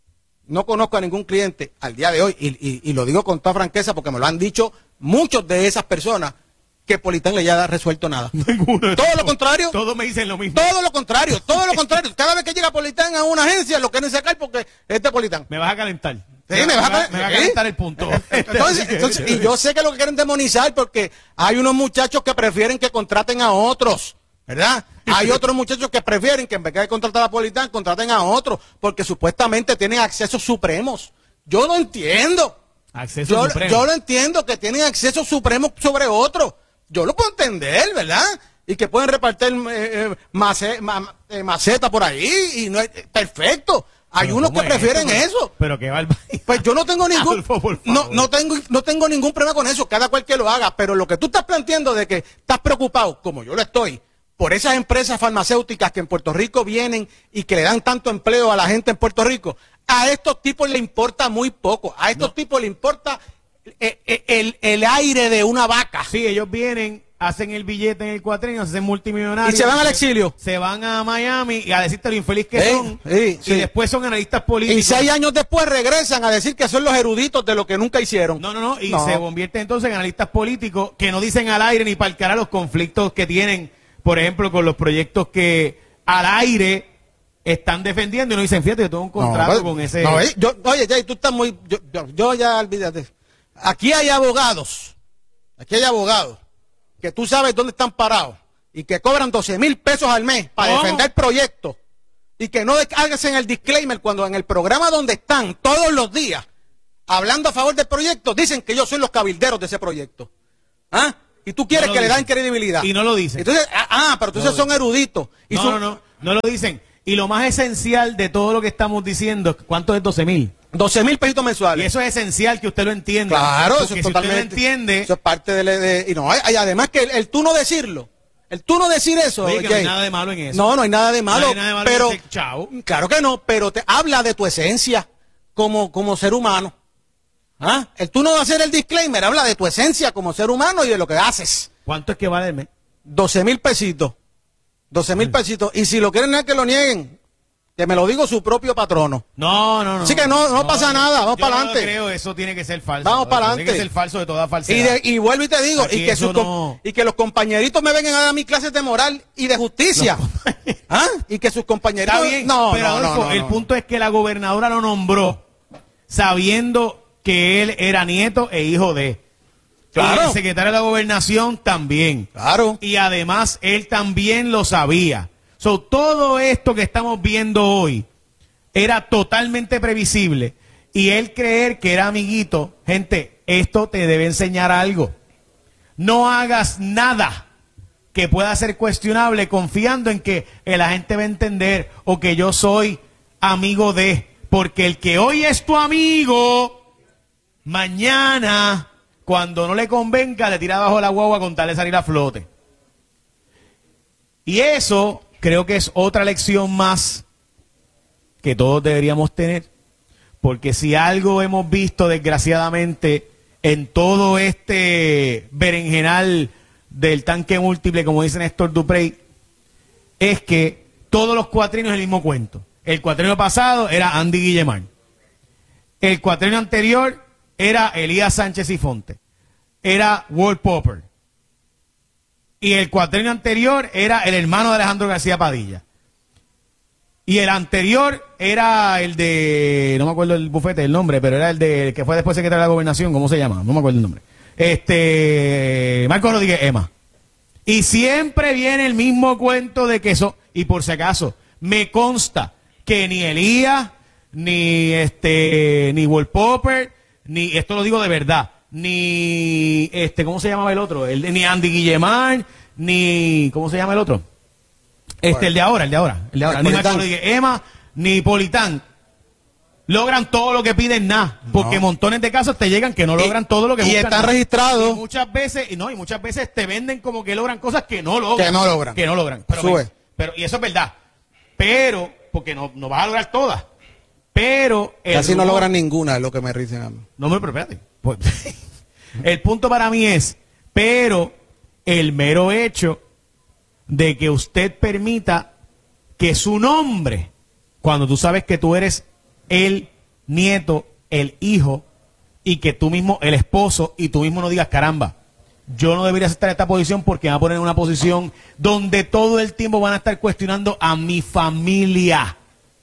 no conozco a ningún cliente al día de hoy, y, y, y lo digo con toda franqueza porque me lo han dicho muchos de esas personas, que Politán le haya resuelto nada. Ninguno. Todo lo contrario. Todos me dicen lo mismo. Todo lo contrario, todo lo contrario. Cada vez que llega Politán a una agencia, lo quieren sacar porque es de Politán. Me vas a calentar. Sí, me, me, va, va, me va a calentar el punto. Entonces, entonces, y yo sé que lo que quieren demonizar porque hay unos muchachos que prefieren que contraten a otros, ¿verdad? Hay otros muchachos que prefieren que en vez de contratar a Politán, contraten a otros, porque supuestamente tienen accesos supremos. Yo no entiendo. Acceso yo, supremo. Yo lo entiendo que tienen accesos supremos sobre otros. Yo lo puedo entender, ¿verdad? Y que pueden repartir eh, maceta, maceta por ahí y no es perfecto. Hay unos que prefieren esto, eso. Pero que va Pues yo no tengo ningún Adolfo, no, no tengo no tengo ningún problema con eso, cada cual que lo haga, pero lo que tú estás planteando de que estás preocupado, como yo lo estoy, por esas empresas farmacéuticas que en Puerto Rico vienen y que le dan tanto empleo a la gente en Puerto Rico, a estos tipos le importa muy poco, a estos no. tipos le importa el, el, el aire de una vaca. Sí, ellos vienen, hacen el billete en el cuatrenio, se hacen multimillonarios. Y se van al exilio. Se van a Miami y a decirte lo infeliz que sí, son. Sí, y sí. después son analistas políticos. Y seis años después regresan a decir que son los eruditos de lo que nunca hicieron. No, no, no. Y no. se convierten entonces en analistas políticos que no dicen al aire ni para el cara los conflictos que tienen, por ejemplo, con los proyectos que al aire están defendiendo y no dicen, fíjate, yo tengo un contrato no, con ese... No, yo, oye, Jay, tú estás muy... Yo, yo, yo ya, olvídate. Aquí hay abogados, aquí hay abogados que tú sabes dónde están parados y que cobran doce mil pesos al mes para ¿Cómo? defender proyectos y que no hagas en el disclaimer cuando en el programa donde están todos los días hablando a favor del proyecto, dicen que yo soy los cabilderos de ese proyecto. ¿Ah? Y tú quieres no que dicen. le dan credibilidad. Y no lo dicen. Entonces, ah, ah pero entonces no son eruditos. Y no, son... no, no, no lo dicen. Y lo más esencial de todo lo que estamos diciendo, ¿cuánto es doce mil? doce mil pesitos mensuales. Y eso es esencial que usted lo entienda. Claro, porque eso es si totalmente. usted lo entiende. Eso es parte de, de y no hay, hay además que el, el tú no decirlo, el tú no decir eso. Oye, que Jay, no hay nada de malo en eso. No, no hay nada de malo. No hay nada de malo pero en ese chao. Claro que no, pero te habla de tu esencia como, como ser humano. ¿Ah? El tú no hacer el disclaimer habla de tu esencia como ser humano y de lo que haces. ¿Cuánto es que vale el mes? doce mil pesitos. doce mil pesitos. Y si lo quieren es que lo nieguen. Que me lo digo su propio patrono. No, no, no. Así que no, no, no pasa nada, vamos para adelante. Yo creo eso tiene que ser falso. Vamos para Tiene que adelante. ser falso de toda falsedad. Y, de, y vuelvo y te digo, Aquí y que, eso sus, no... y que los compañeritos me vengan a dar mis clases de moral y de justicia. ¿Ah? Y que sus compañeritos... Está bien, no, pero no, Adolfo, no, no, el no. punto es que la gobernadora lo nombró sabiendo que él era nieto e hijo de... Claro. Y el secretario de la gobernación también. Claro. Y además él también lo sabía. So, todo esto que estamos viendo hoy era totalmente previsible. Y él creer que era amiguito, gente, esto te debe enseñar algo. No hagas nada que pueda ser cuestionable confiando en que la gente va a entender o que yo soy amigo de. Porque el que hoy es tu amigo, mañana, cuando no le convenga, le tira abajo la guagua con tal de salir a flote. Y eso creo que es otra lección más que todos deberíamos tener. Porque si algo hemos visto, desgraciadamente, en todo este berenjenal del tanque múltiple, como dice Néstor Duprey, es que todos los cuatrienios es el mismo cuento. El cuatrienio pasado era Andy Guillemard. El cuatrienio anterior era Elías Sánchez y Fonte. Era Walt Popper. Y el cuatrienio anterior era el hermano de Alejandro García Padilla. Y el anterior era el de, no me acuerdo el bufete, el nombre, pero era el de el que fue después secretario de la gobernación, ¿cómo se llama? No me acuerdo el nombre. Este, Marco Rodríguez Ema. Y siempre viene el mismo cuento de que eso, y por si acaso, me consta que ni Elías, ni este, ni Walt Popper, ni, esto lo digo de verdad, ni este, ¿cómo se llamaba el otro? El, ni Andy Guillemard, ni, ¿cómo se llama el otro? Este, bueno. el de ahora, el de ahora, el de ahora, ni Marco Rodríguez Ema, ni Politán logran todo lo que piden nada, porque no. montones de casos te llegan que no logran y, todo lo que y buscan. Y están registrados. Y muchas veces, y no, y muchas veces te venden como que logran cosas que no logran. Que no logran. Que no logran. Pero, Sube. pero y eso es verdad. Pero, porque no, no vas a lograr todas. Pero casi no logran ninguna, es lo que me dicen a mí. No me espérate. Pues, el punto para mí es, pero el mero hecho de que usted permita que su nombre, cuando tú sabes que tú eres el nieto, el hijo, y que tú mismo, el esposo, y tú mismo no digas, caramba, yo no debería estar en esta posición porque me va a poner en una posición donde todo el tiempo van a estar cuestionando a mi familia.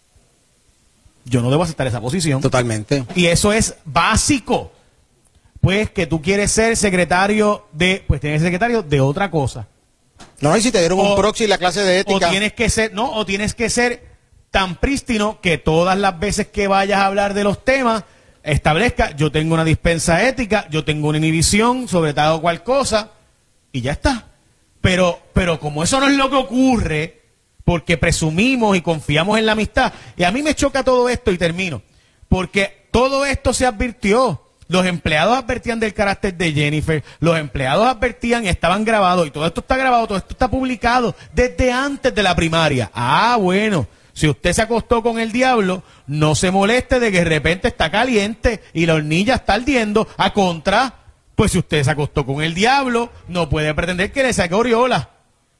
Yo no debo aceptar esa posición. Totalmente. Y eso es básico. Pues que tú quieres ser secretario de, pues tienes que ser secretario de otra cosa. No, y si te dieron o, un proxy la clase de ética. O tienes que ser, no, o tienes que ser tan prístino que todas las veces que vayas a hablar de los temas, establezca, yo tengo una dispensa ética, yo tengo una inhibición sobre tal o cual cosa, y ya está. Pero, pero como eso no es lo que ocurre, porque presumimos y confiamos en la amistad, y a mí me choca todo esto, y termino, porque todo esto se advirtió. Los empleados advertían del carácter de Jennifer, los empleados advertían y estaban grabados, y todo esto está grabado, todo esto está publicado desde antes de la primaria. Ah, bueno, si usted se acostó con el diablo, no se moleste de que de repente está caliente y la hornilla está ardiendo. A contra, pues si usted se acostó con el diablo, no puede pretender que le saque Oriola.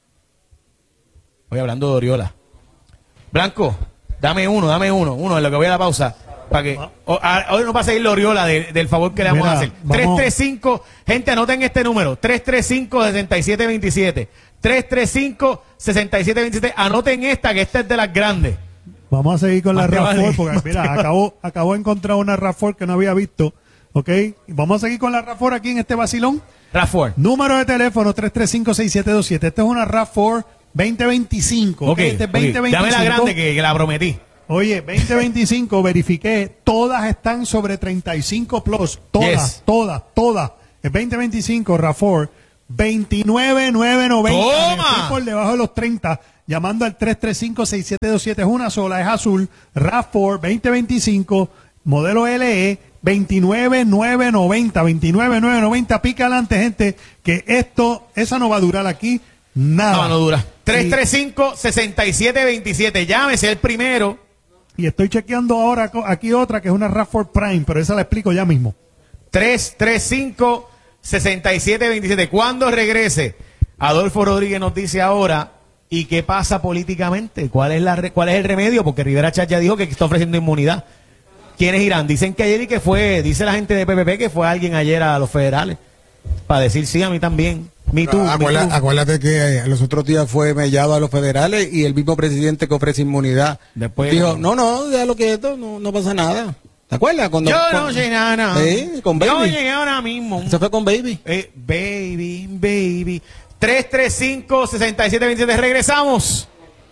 Voy hablando de Oriola. Blanco, dame uno, dame uno, uno en lo que voy a la pausa. Para que hoy nos va a seguir la Oriola de, del favor que le vamos Mira, a hacer. Vamos. tres tres cinco, gente, anoten este número, tres tres cinco, seis siete dos siete. tres tres cinco, seis siete dos siete. Anoten esta, que esta es de las grandes. Vamos a seguir con Más la RAV cuatro, vale. porque mira, acabo, acabo de encontrar una RAV cuatro que no había visto. ¿Ok? Vamos a seguir con la RAV cuatro aquí en este vacilón. RAV cuatro. Número de teléfono tres tres cinco, seis siete dos siete. Esta es una RAV cuatro veinte veinticinco. Ok, Okay, este es veinte veinticinco. Dame la grande que, que la prometí. Oye, veinte veinticinco, verifiqué, todas están sobre treinta y cinco plus. Todas, Yes. todas, todas. El veinte veinticinco, R A V cuatro, veintinueve mil novecientos noventa. ¡Toma! Me fui por debajo de los treinta, llamando al tres tres cinco, seis siete dos siete. Es una sola, es azul. R A V cuatro, veinte veinticinco, modelo L E, veintinueve mil novecientos noventa. veintinueve mil novecientos noventa. Pica adelante, gente, que esto, esa no va a durar aquí nada. No, no dura. tres tres cinco, seis siete dos siete. Llámese el primero. Y estoy chequeando ahora co- aquí otra que es una R A V cuatro Prime, pero esa la explico ya mismo. tres tres cinco, seis siete dos siete. Cuando regrese, Adolfo Rodríguez nos dice ahora, ¿y qué pasa políticamente? ¿Cuál es la re- cuál es el remedio? Porque Rivera Chat ya dijo que está ofreciendo inmunidad. ¿Quiénes irán? Dicen que ayer y que fue, dice la gente de P P P que fue alguien ayer a los federales para decir sí, a mí también. Me too, me Acuérdate, too. acuérdate que eh, los otros días fue mellado a los federales y el mismo presidente que ofrece inmunidad Después- dijo, no, no, déjalo quieto, no, no pasa nada. ¿Te acuerdas? Cuando, Yo con- no sé nada. Sí, con Yo Baby. llegué ahora mismo. Se fue con Baby. Eh, baby, baby. tres tres cinco, seis siete dos siete. Regresamos.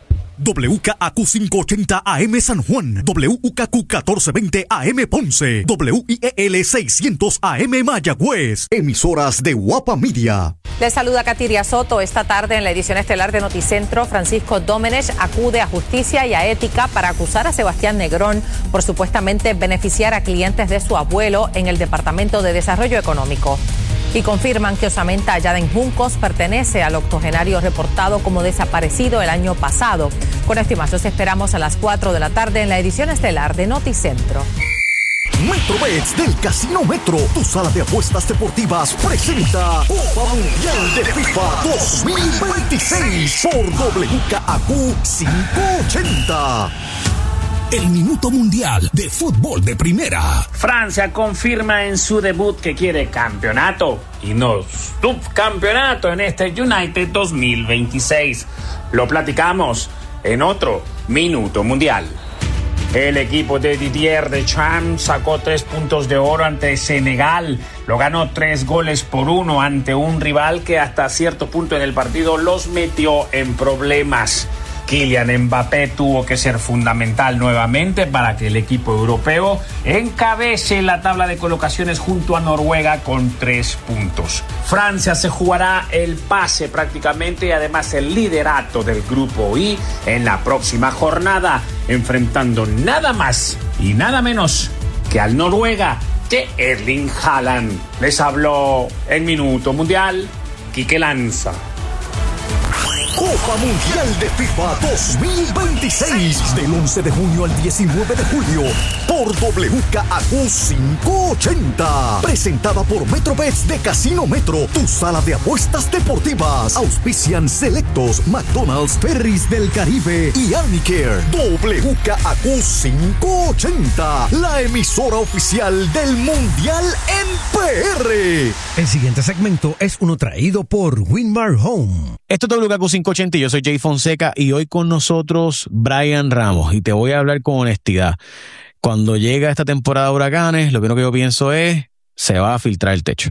W K A Q quinientos ochenta A M San Juan, W K Q catorce veinte A M Ponce, W I E L seiscientos A M Mayagüez, emisoras de Guapa Media. Les saluda Katiria Soto. Esta tarde en la edición estelar de Noticentro, Francisco Domenech acude a Justicia y a Ética para acusar a Sebastián Negrón por supuestamente beneficiar a clientes de su abuelo en el Departamento de Desarrollo Económico. Y confirman que osamenta hallada en Juncos pertenece al octogenario reportado como desaparecido el año pasado. Con esto y más los esperamos a las cuatro de la tarde en la edición estelar de Noticentro. Metrobets del Casino Metro, tu sala de apuestas deportivas, presenta Copa Mundial de FIFA dos mil veintiséis por W K A Q quinientos ochenta. El minuto mundial de fútbol de primera. Francia confirma en su debut que quiere campeonato y no subcampeonato en este United dos mil veintiséis. Lo platicamos en otro minuto mundial. El equipo de Didier Deschamps sacó tres puntos de oro ante Senegal. Lo ganó tres goles por uno ante un rival que hasta cierto punto en el partido los metió en problemas. Kylian Mbappé tuvo que ser fundamental nuevamente para que el equipo europeo encabece la tabla de colocaciones junto a Noruega con tres puntos. Francia se jugará el pase prácticamente y además el liderato del grupo I en la próxima jornada, enfrentando nada más y nada menos que al Noruega de Erling Haaland. Les habló en Minuto Mundial Quique Lanza. Copa Mundial de FIFA dos mil veintiséis, del once de junio al diecinueve de julio, por W K A Q quinientos ochenta. Presentada por Metrobets de Casino Metro, tu sala de apuestas deportivas. Auspician Selectos, McDonald's, Ferris del Caribe y Arnicare. W K A Q quinientos ochenta, la emisora oficial del Mundial en P R. El siguiente segmento es uno traído por Winmar Home. Esto es W K Q quinientos ochenta y yo soy Jay Fonseca y hoy con nosotros Brian Ramos y te voy a hablar con honestidad. Cuando llega esta temporada de huracanes, lo primero que yo pienso es se va a filtrar el techo.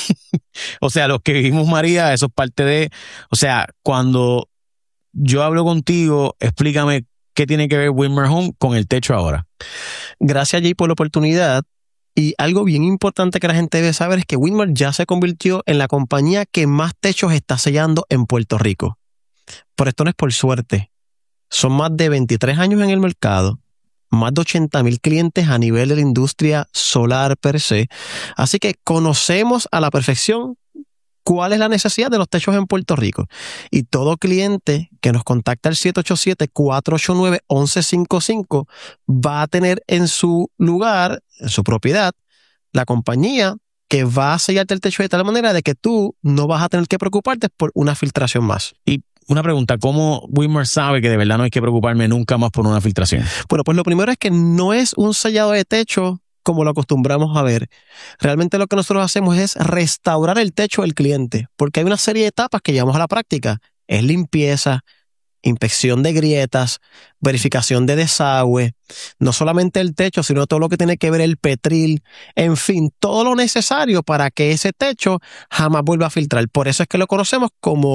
O sea, los que vivimos María, eso es parte de... O sea, cuando yo hablo contigo, explícame qué tiene que ver Winmar Home con el techo ahora. Gracias, Jay, por la oportunidad. Y algo bien importante que la gente debe saber es que Winmar ya se convirtió en la compañía que más techos está sellando en Puerto Rico. Pero esto no es por suerte. Son más de veintitrés años en el mercado, más de ochenta mil clientes a nivel de la industria solar per se. Así que conocemos a la perfección cuál es la necesidad de los techos en Puerto Rico. Y todo cliente que nos contacta al siete ocho siete, cuatro ocho nueve, once cincuenta y cinco va a tener en su lugar, en su propiedad, la compañía que va a sellarte el techo de tal manera de que tú no vas a tener que preocuparte por una filtración más. Y una pregunta, ¿cómo Winmar sabe que de verdad no hay que preocuparme nunca más por una filtración? Bueno, pues lo primero es que no es un sellado de techo como lo acostumbramos a ver. Realmente lo que nosotros hacemos es restaurar el techo del cliente, porque hay una serie de etapas que llevamos a la práctica. Es limpieza, inspección de grietas, verificación de desagüe, no solamente el techo, sino todo lo que tiene que ver el petril, en fin, todo lo necesario para que ese techo jamás vuelva a filtrar. Por eso es que lo conocemos como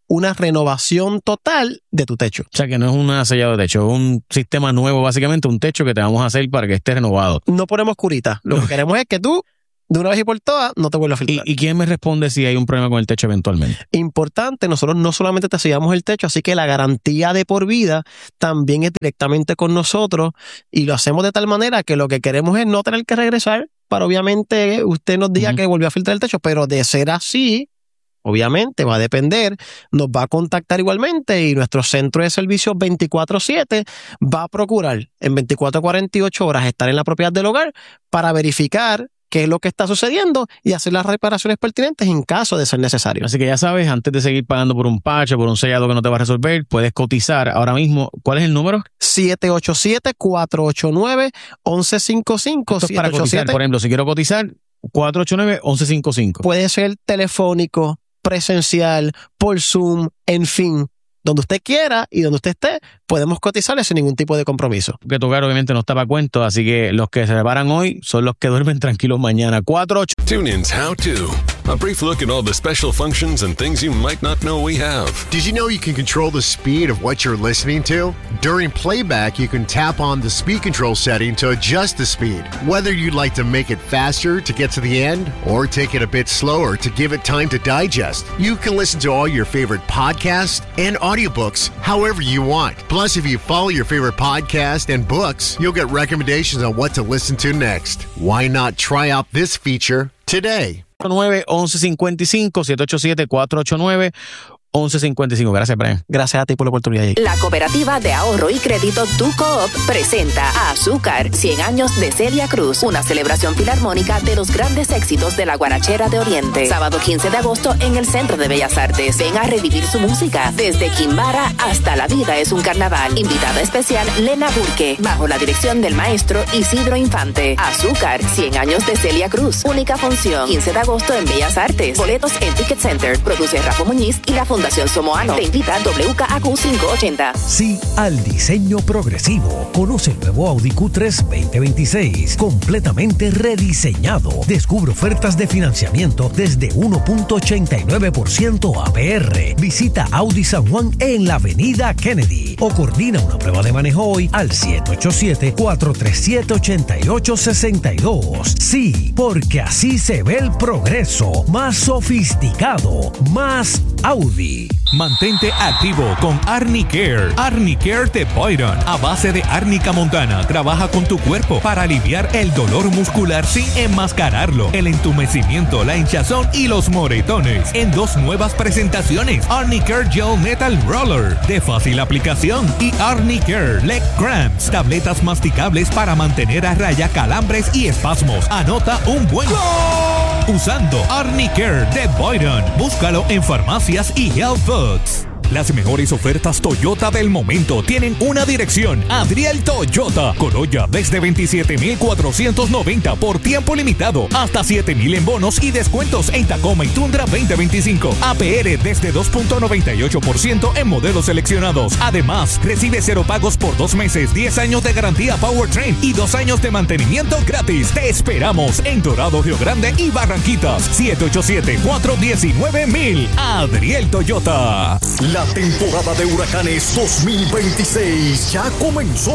una renovación total de tu techo. O sea, que no es un sellado de techo, es un sistema nuevo, básicamente, un techo que te vamos a hacer para que esté renovado. No ponemos curita. Lo que queremos es que tú, de una vez y por todas, no te vuelvas a filtrar. ¿Y, ¿Y quién me responde si hay un problema con el techo eventualmente? Importante, nosotros no solamente te sellamos el techo, así que la garantía de por vida también es directamente con nosotros y lo hacemos de tal manera que lo que queremos es no tener que regresar para obviamente usted nos diga uh-huh. que volvió a filtrar el techo, pero de ser así, obviamente va a depender, nos va a contactar igualmente y nuestro centro de servicios veinticuatro siete va a procurar en veinticuatro a cuarenta y ocho horas estar en la propiedad del hogar para verificar qué es lo que está sucediendo y hacer las reparaciones pertinentes en caso de ser necesario. Así que ya sabes, antes de seguir pagando por un parche, por un sellado que no te va a resolver, puedes cotizar ahora mismo. ¿Cuál es el número? siete ocho siete, cuatro ocho nueve, once cincuenta y cinco. Esto es para cotizar, por ejemplo, si quiero cotizar, cuatro ocho nueve, once cincuenta y cinco. Puede ser telefónico, presencial, por Zoom, en fin, donde usted quiera y donde usted esté, podemos cotizarle sin ningún tipo de compromiso. Que tu hogar obviamente no está para cuento, así que los que se reparan hoy son los que duermen tranquilos mañana. cuatro ocho TuneIn's How To. A brief look at all the special functions and things you might not know we have. Did you know you can control the speed of what you're listening to? During playback, you can tap on the speed control setting to adjust the speed. Whether you'd like to make it faster to get to the end or take it a bit slower to give it time to digest, you can listen to all your favorite podcasts and audiobooks however you want. Plus, if you follow your favorite podcast and books, you'll get recommendations on what to listen to next. Why not try out this feature today? nueve once cincuenta y cinco, siete ocho siete, cuatro ocho nueve, once cincuenta y cinco. Gracias, Brian. Gracias a ti por la oportunidad. La Cooperativa de Ahorro y Crédito Tu Coop presenta a Azúcar, cien años de Celia Cruz, una celebración filarmónica de los grandes éxitos de la guarachera de Oriente. Sábado quince de agosto en el Centro de Bellas Artes. Ven a revivir su música, desde Quimbara hasta La Vida es un Carnaval. Invitada especial Lena Burke, bajo la dirección del maestro Isidro Infante. Azúcar, cien años de Celia Cruz, única función, quince de agosto en Bellas Artes. Boletos en Ticket Center. Produce Rafa Muñiz y la Fundación Somoano. Te invita W K A Q quinientos ochenta. Sí al diseño progresivo. Conoce el nuevo Audi Q tres veinte veintiséis, completamente rediseñado. Descubre ofertas de financiamiento desde uno punto ochenta y nueve por ciento A P R. Visita Audi San Juan en la avenida Kennedy o coordina una prueba de manejo hoy al siete ocho siete, cuatro tres siete, ocho ocho seis dos. Sí, porque así se ve el progreso. Más sofisticado, más Audi. Mantente activo con Arnicare. Arnicare de Boyron, a base de árnica montana, trabaja con tu cuerpo para aliviar el dolor muscular sin enmascararlo, el entumecimiento, la hinchazón y los moretones. En dos nuevas presentaciones: Arnicare Gel Metal Roller, de fácil aplicación, y Arnicare Leg Cramps, tabletas masticables para mantener a raya calambres y espasmos. Anota un buen ¡Gol! Usando Arnicare de Boyron. Búscalo en farmacias y health foods. Las mejores ofertas Toyota del momento tienen una dirección: Adriel Toyota. Corolla desde veintisiete mil cuatrocientos noventa por tiempo limitado, hasta siete mil en bonos y descuentos en Tacoma y Tundra veinte veinticinco. A P R desde dos punto noventa y ocho por ciento en modelos seleccionados. Además, recibe cero pagos por dos meses, diez años de garantía Powertrain y dos años de mantenimiento gratis. Te esperamos en Dorado, Río Grande y Barranquitas. siete ocho siete, cuatro uno nueve, mil. Adriel Toyota. La temporada de huracanes dos mil veintiséis ya comenzó.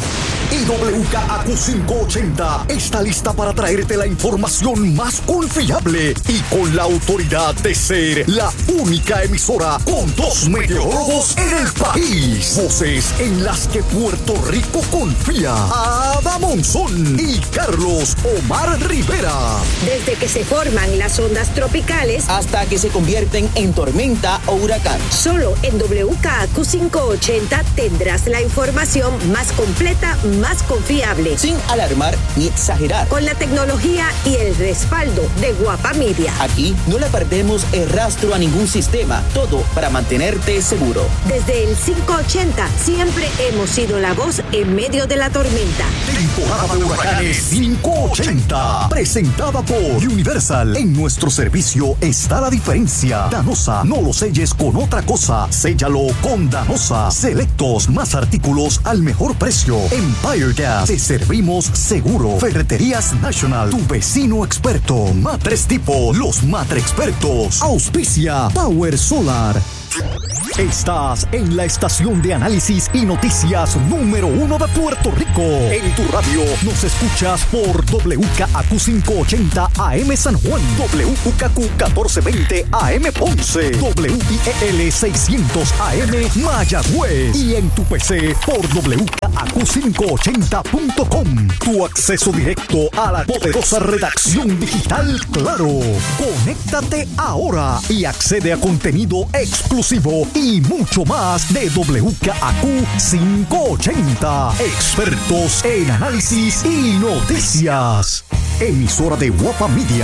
Y W K A Q quinientos ochenta está lista para traerte la información más confiable y con la autoridad de ser la única emisora con dos meteorólogos en el país. Voces en las que Puerto Rico confía. Ada Monzón y Carlos Omar Rivera. Desde que se forman las ondas tropicales hasta que se convierten en tormenta o huracán. Solo en W K A Q quinientos ochenta tendrás la información más completa, más confiable, sin alarmar ni exagerar, con la tecnología y el respaldo de Guapa Media. Aquí no le perdemos el rastro a ningún sistema, todo para mantenerte seguro. Desde el quinientos ochenta siempre hemos sido la voz en medio de la tormenta. Temporada de huracanes quinientos ochenta, presentada por Universal. En nuestro servicio está la diferencia. Danosa, no lo selles con otra cosa, séllalo con Danosa. Selectos, más artículos al mejor precio. Empire Gas, te servimos seguro. Ferreterías National, tu vecino experto. Matres Tipo, los Matre Expertos. Auspicia Power Solar. Estás en la estación de análisis y noticias número uno de Puerto Rico. En tu radio nos escuchas por W K A Q quinientos ochenta A M San Juan, W K Q catorce veinte A M Ponce, W I E L seiscientos A M Mayagüez y en tu P C por W K A Q quinientos ochenta punto com. Tu acceso directo a la poderosa redacción digital Claro. Conéctate ahora y accede a contenido exclusivo y mucho más de W K A Q quinientos ochenta. Expertos en análisis y noticias. Emisora de Guapa Media.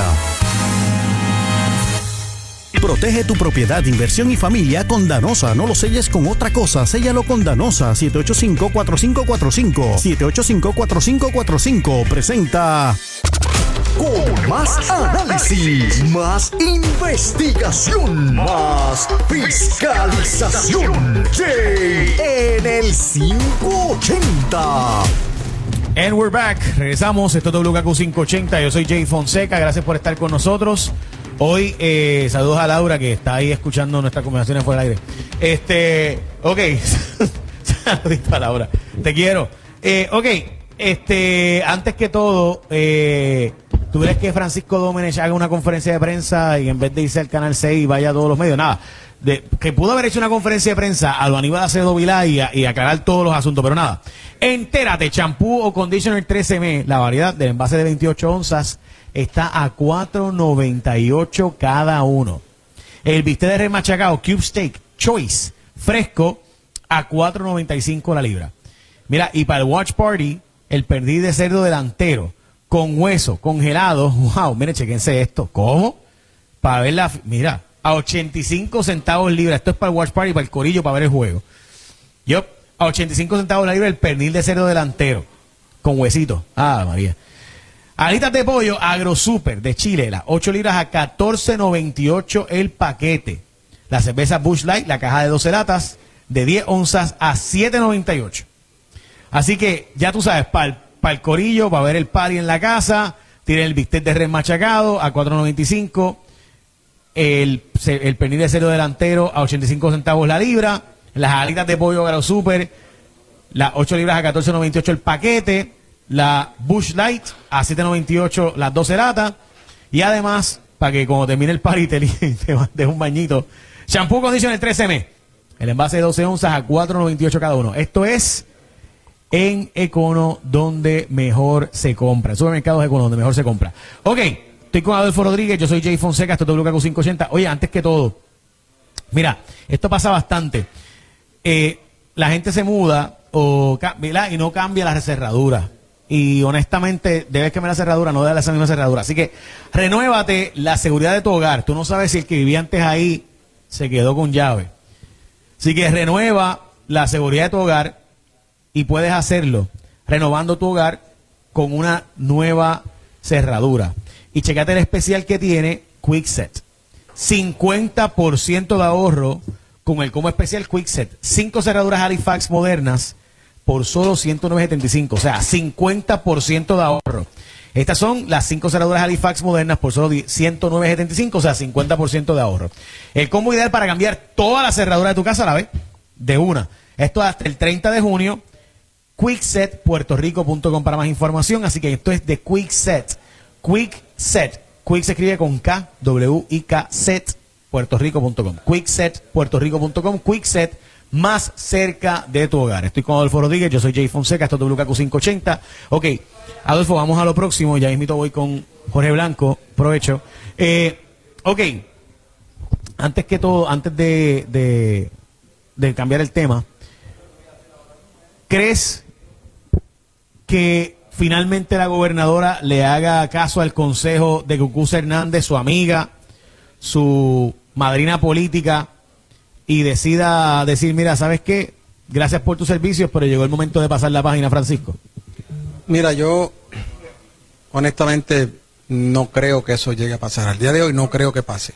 Protege tu propiedad, inversión y familia con Danosa. No lo selles con otra cosa. Séllalo con Danosa. siete ocho cinco, cuatro cinco cuatro cinco. siete ocho cinco, cuatro cinco cuatro cinco. Presenta... Con más análisis, más investigación, más fiscalización. Jay en el quinientos ochenta. And we're back. Regresamos. Esto es W K Q quinientos ochenta. Yo soy Jay Fonseca. Gracias por estar con nosotros. Hoy, eh, saludos a Laura, que está ahí escuchando nuestras conversaciones fuera del aire. Este, ok. Saludos a Laura. Te quiero. Eh, ok. Este, antes que todo, eh, ¿tú crees que Francisco Domenech haga una conferencia de prensa y en vez de irse al Canal seis vaya a todos los medios? Nada. De, que pudo haber hecho una conferencia de prensa a lo Aníbal Acevedo Vilá y, y aclarar todos los asuntos, pero nada. Entérate, champú o conditioner trece eme, la variedad del envase de veintiocho onzas está a cuatro noventa y ocho cada uno. El bistec de res machacado Cube Steak Choice fresco a cuatro noventa y cinco la libra. Mira, y para el Watch Party, el perdiz de cerdo delantero con hueso congelado, wow, mire, chequense esto. ¿Cómo? Para ver la, mira, a ochenta y cinco centavos libra. Esto es para el Watch Party, para el corillo, para ver el juego. Yo, a ochenta y cinco centavos la libra el pernil de cerdo delantero con huesito. Ah, María. Alitas de pollo AgroSuper de Chile, las ocho libras a catorce noventa y ocho el paquete. La cerveza Busch Light, la caja de doce latas de diez onzas a siete noventa y ocho. Así que ya tú sabes, para pa el corillo, para ver el party en la casa, tienen el bistec de res machacado a cuatro noventa y cinco, el, el pernil de cerdo delantero a ochenta y cinco centavos la libra, las alitas de pollo AgroSuper, las ocho libras a catorce noventa y ocho el paquete, la Busch Light a siete noventa y ocho las doce latas, y además, para que cuando termine el party te, te des un bañito, shampoo conditioner trece eme, el envase de doce onzas a cuatro noventa y ocho cada uno. Esto es en Econo, donde mejor se compra. Supermercados Econo, donde mejor se compra. Ok, estoy con Adolfo Rodríguez, yo soy Jay Fonseca, esto es W K Q quinientos ochenta. Oye, antes que todo, mira, esto pasa bastante. Eh, la gente se muda o, ¿verdad? Y no cambia la cerradura. Y honestamente, debes cambiar la cerradura, no darle esa misma cerradura. Así que renuévate la seguridad de tu hogar. Tú no sabes si el que vivía antes ahí se quedó con llave. Así que renueva la seguridad de tu hogar y puedes hacerlo renovando tu hogar con una nueva cerradura. Y checate el especial que tiene QuickSet. cincuenta por ciento de ahorro con el combo especial QuickSet. Cinco cerraduras Halifax modernas por solo ciento nueve setenta y cinco. O sea, cincuenta por ciento de ahorro. Estas son las cinco cerraduras Halifax modernas por solo ciento nueve setenta y cinco. O sea, cincuenta por ciento de ahorro. El combo ideal para cambiar toda la cerradura de tu casa a la vez. De una. Esto hasta el treinta de junio. Quickset puerto rico punto com para más información. Así que esto es de Quickset. Quickset. Quick se escribe con K, W I K Z, puerto rico punto com. Quickset puerto rico punto com. Quickset, más cerca de tu hogar. Estoy con Adolfo Rodríguez, yo soy Jay Fonseca, esto es W K Q quinientos ochenta. Ok, Adolfo, vamos a lo próximo. Ya mismito voy con Jorge Blanco. Provecho. Eh, ok, antes que todo, antes de, de, de cambiar el tema, ¿crees que finalmente la gobernadora le haga caso al consejo de Cucuza Hernández, su amiga, su madrina política, y decida decir, mira, ¿sabes qué? Gracias por tus servicios, pero llegó el momento de pasar la página, Francisco? Mira, yo honestamente no creo que eso llegue a pasar. Al día de hoy no creo que pase.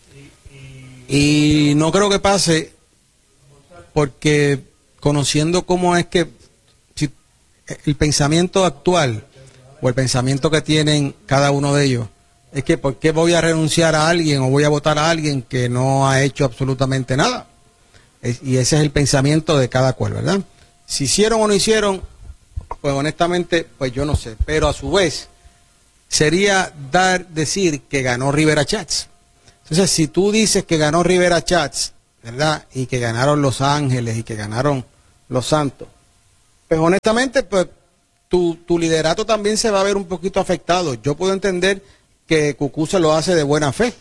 Y no creo que pase porque conociendo cómo es que si el pensamiento actual o el pensamiento que tienen cada uno de ellos es que ¿por qué voy a renunciar a alguien o voy a votar a alguien que no ha hecho absolutamente nada? Es, y ese es el pensamiento de cada cual, ¿verdad? Si hicieron o no hicieron, pues honestamente, pues yo no sé. Pero a su vez, sería dar, decir que ganó Rivera Chats. Entonces, si tú dices que ganó Rivera Chats, ¿verdad? Y que ganaron Los Ángeles y que ganaron Los Santos, pues honestamente, pues tu, tu liderato también se va a ver un poquito afectado. Yo puedo entender que Cucuza lo hace de buena fe,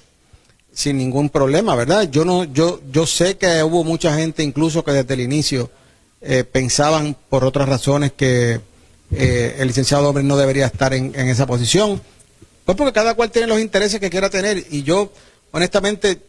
sin ningún problema, ¿verdad? Yo no, yo, yo sé que hubo mucha gente incluso que desde el inicio eh, pensaban por otras razones que eh, el licenciado Domínguez no debería estar en, en esa posición, pues porque cada cual tiene los intereses que quiera tener, y yo, honestamente,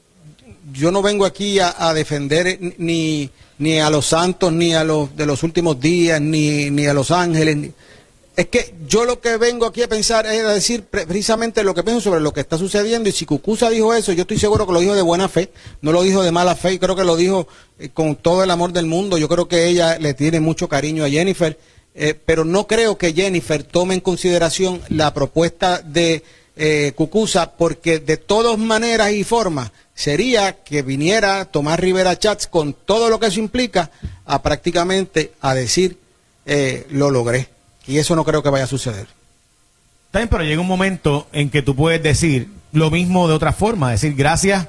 yo no vengo aquí a, a defender ni, ni a los Santos, ni a los de los últimos días, ni, ni a Los Ángeles, ni, es que yo lo que vengo aquí a pensar es a decir precisamente lo que pienso sobre lo que está sucediendo, y si Cucuza dijo eso, yo estoy seguro que lo dijo de buena fe, no lo dijo de mala fe, y creo que lo dijo eh, con todo el amor del mundo. Yo creo que ella le tiene mucho cariño a Jennifer, eh, pero no creo que Jennifer tome en consideración la propuesta de eh, Cucuza, porque de todas maneras y formas sería que viniera Tomás Rivera Chats con todo lo que eso implica a prácticamente a decir eh, lo logré. Y eso no creo que vaya a suceder. También, pero llega un momento en que tú puedes decir lo mismo de otra forma, decir gracias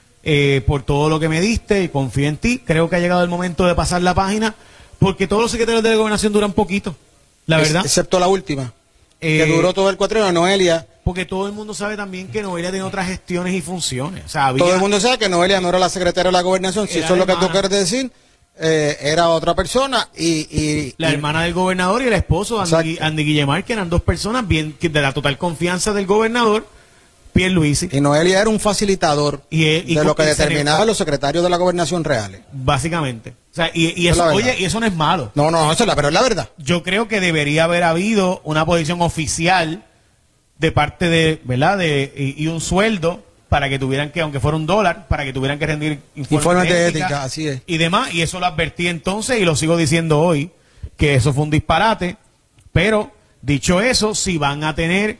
eh, por todo lo que me diste y confío en ti. Creo que ha llegado el momento de pasar la página, porque todos los secretarios de la gobernación duran poquito, la verdad. Excepto la última, eh, que duró todo el cuatrienio, Noelia. Porque todo el mundo sabe también que Noelia tiene otras gestiones y funciones. O sea, había, todo el mundo sabe que Noelia no era la secretaria de la gobernación, si eso es lo que tú quieres decir. Eh, era otra persona y, y la y, hermana del gobernador y el esposo Andy, Andy Guillemar, que eran dos personas bien que de la total confianza del gobernador Pierluisi, y Noelia era un facilitador y, y, de y, lo que y determinaban los secretarios de la gobernación reales, básicamente. O sea, y, y eso, oye, y eso no es malo. No, no, eso es la, pero es la verdad. Yo creo que debería haber habido una posición oficial de parte de, ¿verdad? De y, y un sueldo para que tuvieran que, aunque fuera un dólar, para que tuvieran que rendir informes, informes de, de ética, ética, así es. Y demás, y eso lo advertí entonces y lo sigo diciendo hoy, que eso fue un disparate, pero dicho eso, si van a tener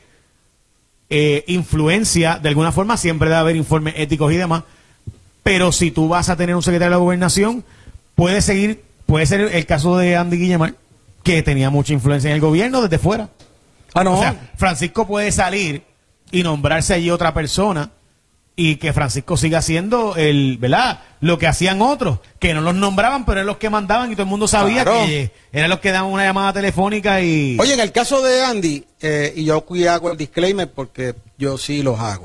eh, influencia, de alguna forma siempre debe haber informes éticos y demás, pero si tú vas a tener un secretario de la gobernación, puede seguir, puede ser el caso de Andy Guillemar, que tenía mucha influencia en el gobierno desde fuera. Ah, no. O sea, Francisco puede salir y nombrarse allí otra persona, y que Francisco siga haciendo el, ¿verdad? Lo que hacían otros, que no los nombraban, pero eran los que mandaban y todo el mundo sabía claro. que eran los que daban una llamada telefónica y... Oye, en el caso de Andy, eh, y yo aquí hago el disclaimer porque yo sí los hago.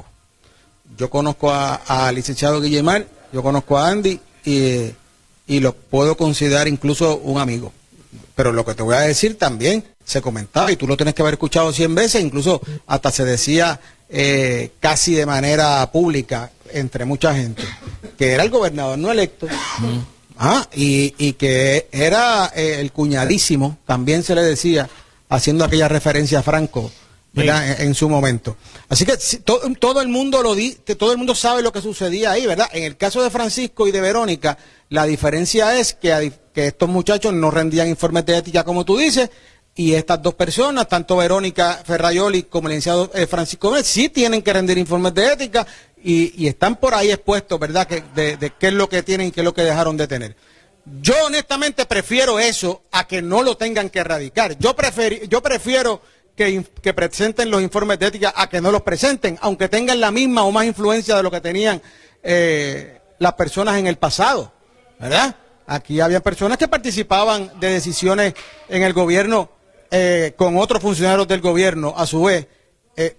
Yo conozco a, a licenciado Guillemar, yo conozco a Andy y, y lo puedo considerar incluso un amigo. Pero lo que te voy a decir también se comentaba, y tú lo tienes que haber escuchado cien veces, incluso hasta se decía eh, casi de manera pública entre mucha gente, que era el gobernador no electo, mm. ah, y, y que era eh, el cuñadísimo, también se le decía, haciendo aquella referencia a Franco, ¿verdad? Sí. En, en su momento. Así que si, to, todo el mundo lo di, todo el mundo sabe lo que sucedía ahí, ¿verdad? En el caso de Francisco y de Verónica, la diferencia es que, a, que estos muchachos no rendían informes de ética como tú dices, y estas dos personas, tanto Verónica Ferraioli como el licenciado eh, Francisco Gómez, sí tienen que rendir informes de ética y, y están por ahí expuestos, ¿verdad? Que, de, de qué es lo que tienen y qué es lo que dejaron de tener. Yo honestamente prefiero eso a que no lo tengan que erradicar. Yo, prefiero, yo prefiero que, que presenten los informes de ética a que no los presenten, aunque tengan la misma o más influencia de lo que tenían eh, las personas en el pasado, ¿verdad? Aquí había personas que participaban de decisiones en el gobierno eh, con otros funcionarios del gobierno, a su vez, eh,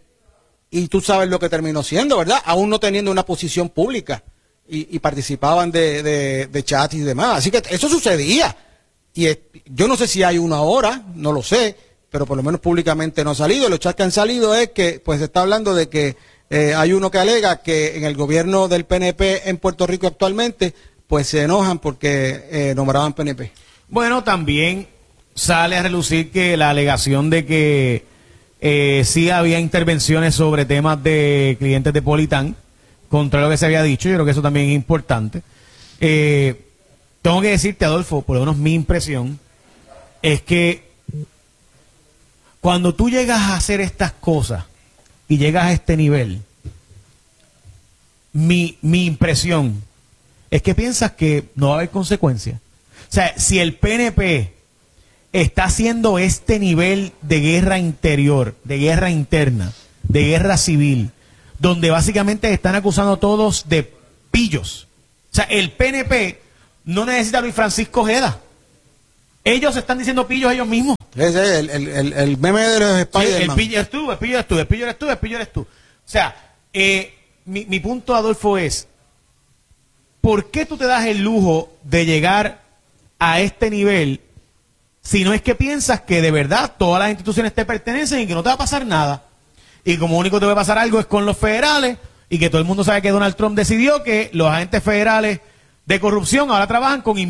y tú sabes lo que terminó siendo, ¿verdad? Aún no teniendo una posición pública, y, y participaban de, de, de chats y demás. Así que eso sucedía. Y es, yo no sé si hay uno ahora, no lo sé, pero por lo menos públicamente no ha salido. Los chats que han salido es que, pues se está hablando de que eh, hay uno que alega que en el gobierno del P N P en Puerto Rico actualmente, pues se enojan porque eh, nombraban P N P. Bueno, también sale a relucir que la alegación de que eh, sí había intervenciones sobre temas de clientes de Politán, contra lo que se había dicho, yo creo que eso también es importante. Eh, tengo que decirte, Adolfo, por lo menos mi impresión, es que cuando tú llegas a hacer estas cosas y llegas a este nivel, mi, mi impresión es que piensas que no va a haber consecuencias. O sea, si el P N P está haciendo este nivel de guerra interior, de guerra interna, de guerra civil, donde básicamente están acusando a todos de pillos. O sea, el P N P no necesita a Luis Francisco Ojeda. Ellos están diciendo pillos ellos mismos. Ese es el, el, el, el meme de los Spider-Man. Sí, el pillo eres tú, el pillo eres tú, el pillo eres tú, el pillo eres tú. O sea, eh, mi, mi punto, Adolfo, es, ¿por qué tú te das el lujo de llegar a este nivel si no es que piensas que de verdad todas las instituciones te pertenecen y que no te va a pasar nada? Y como único te va a pasar algo es con los federales, y que todo el mundo sabe que Donald Trump decidió que los agentes federales de corrupción ahora trabajan con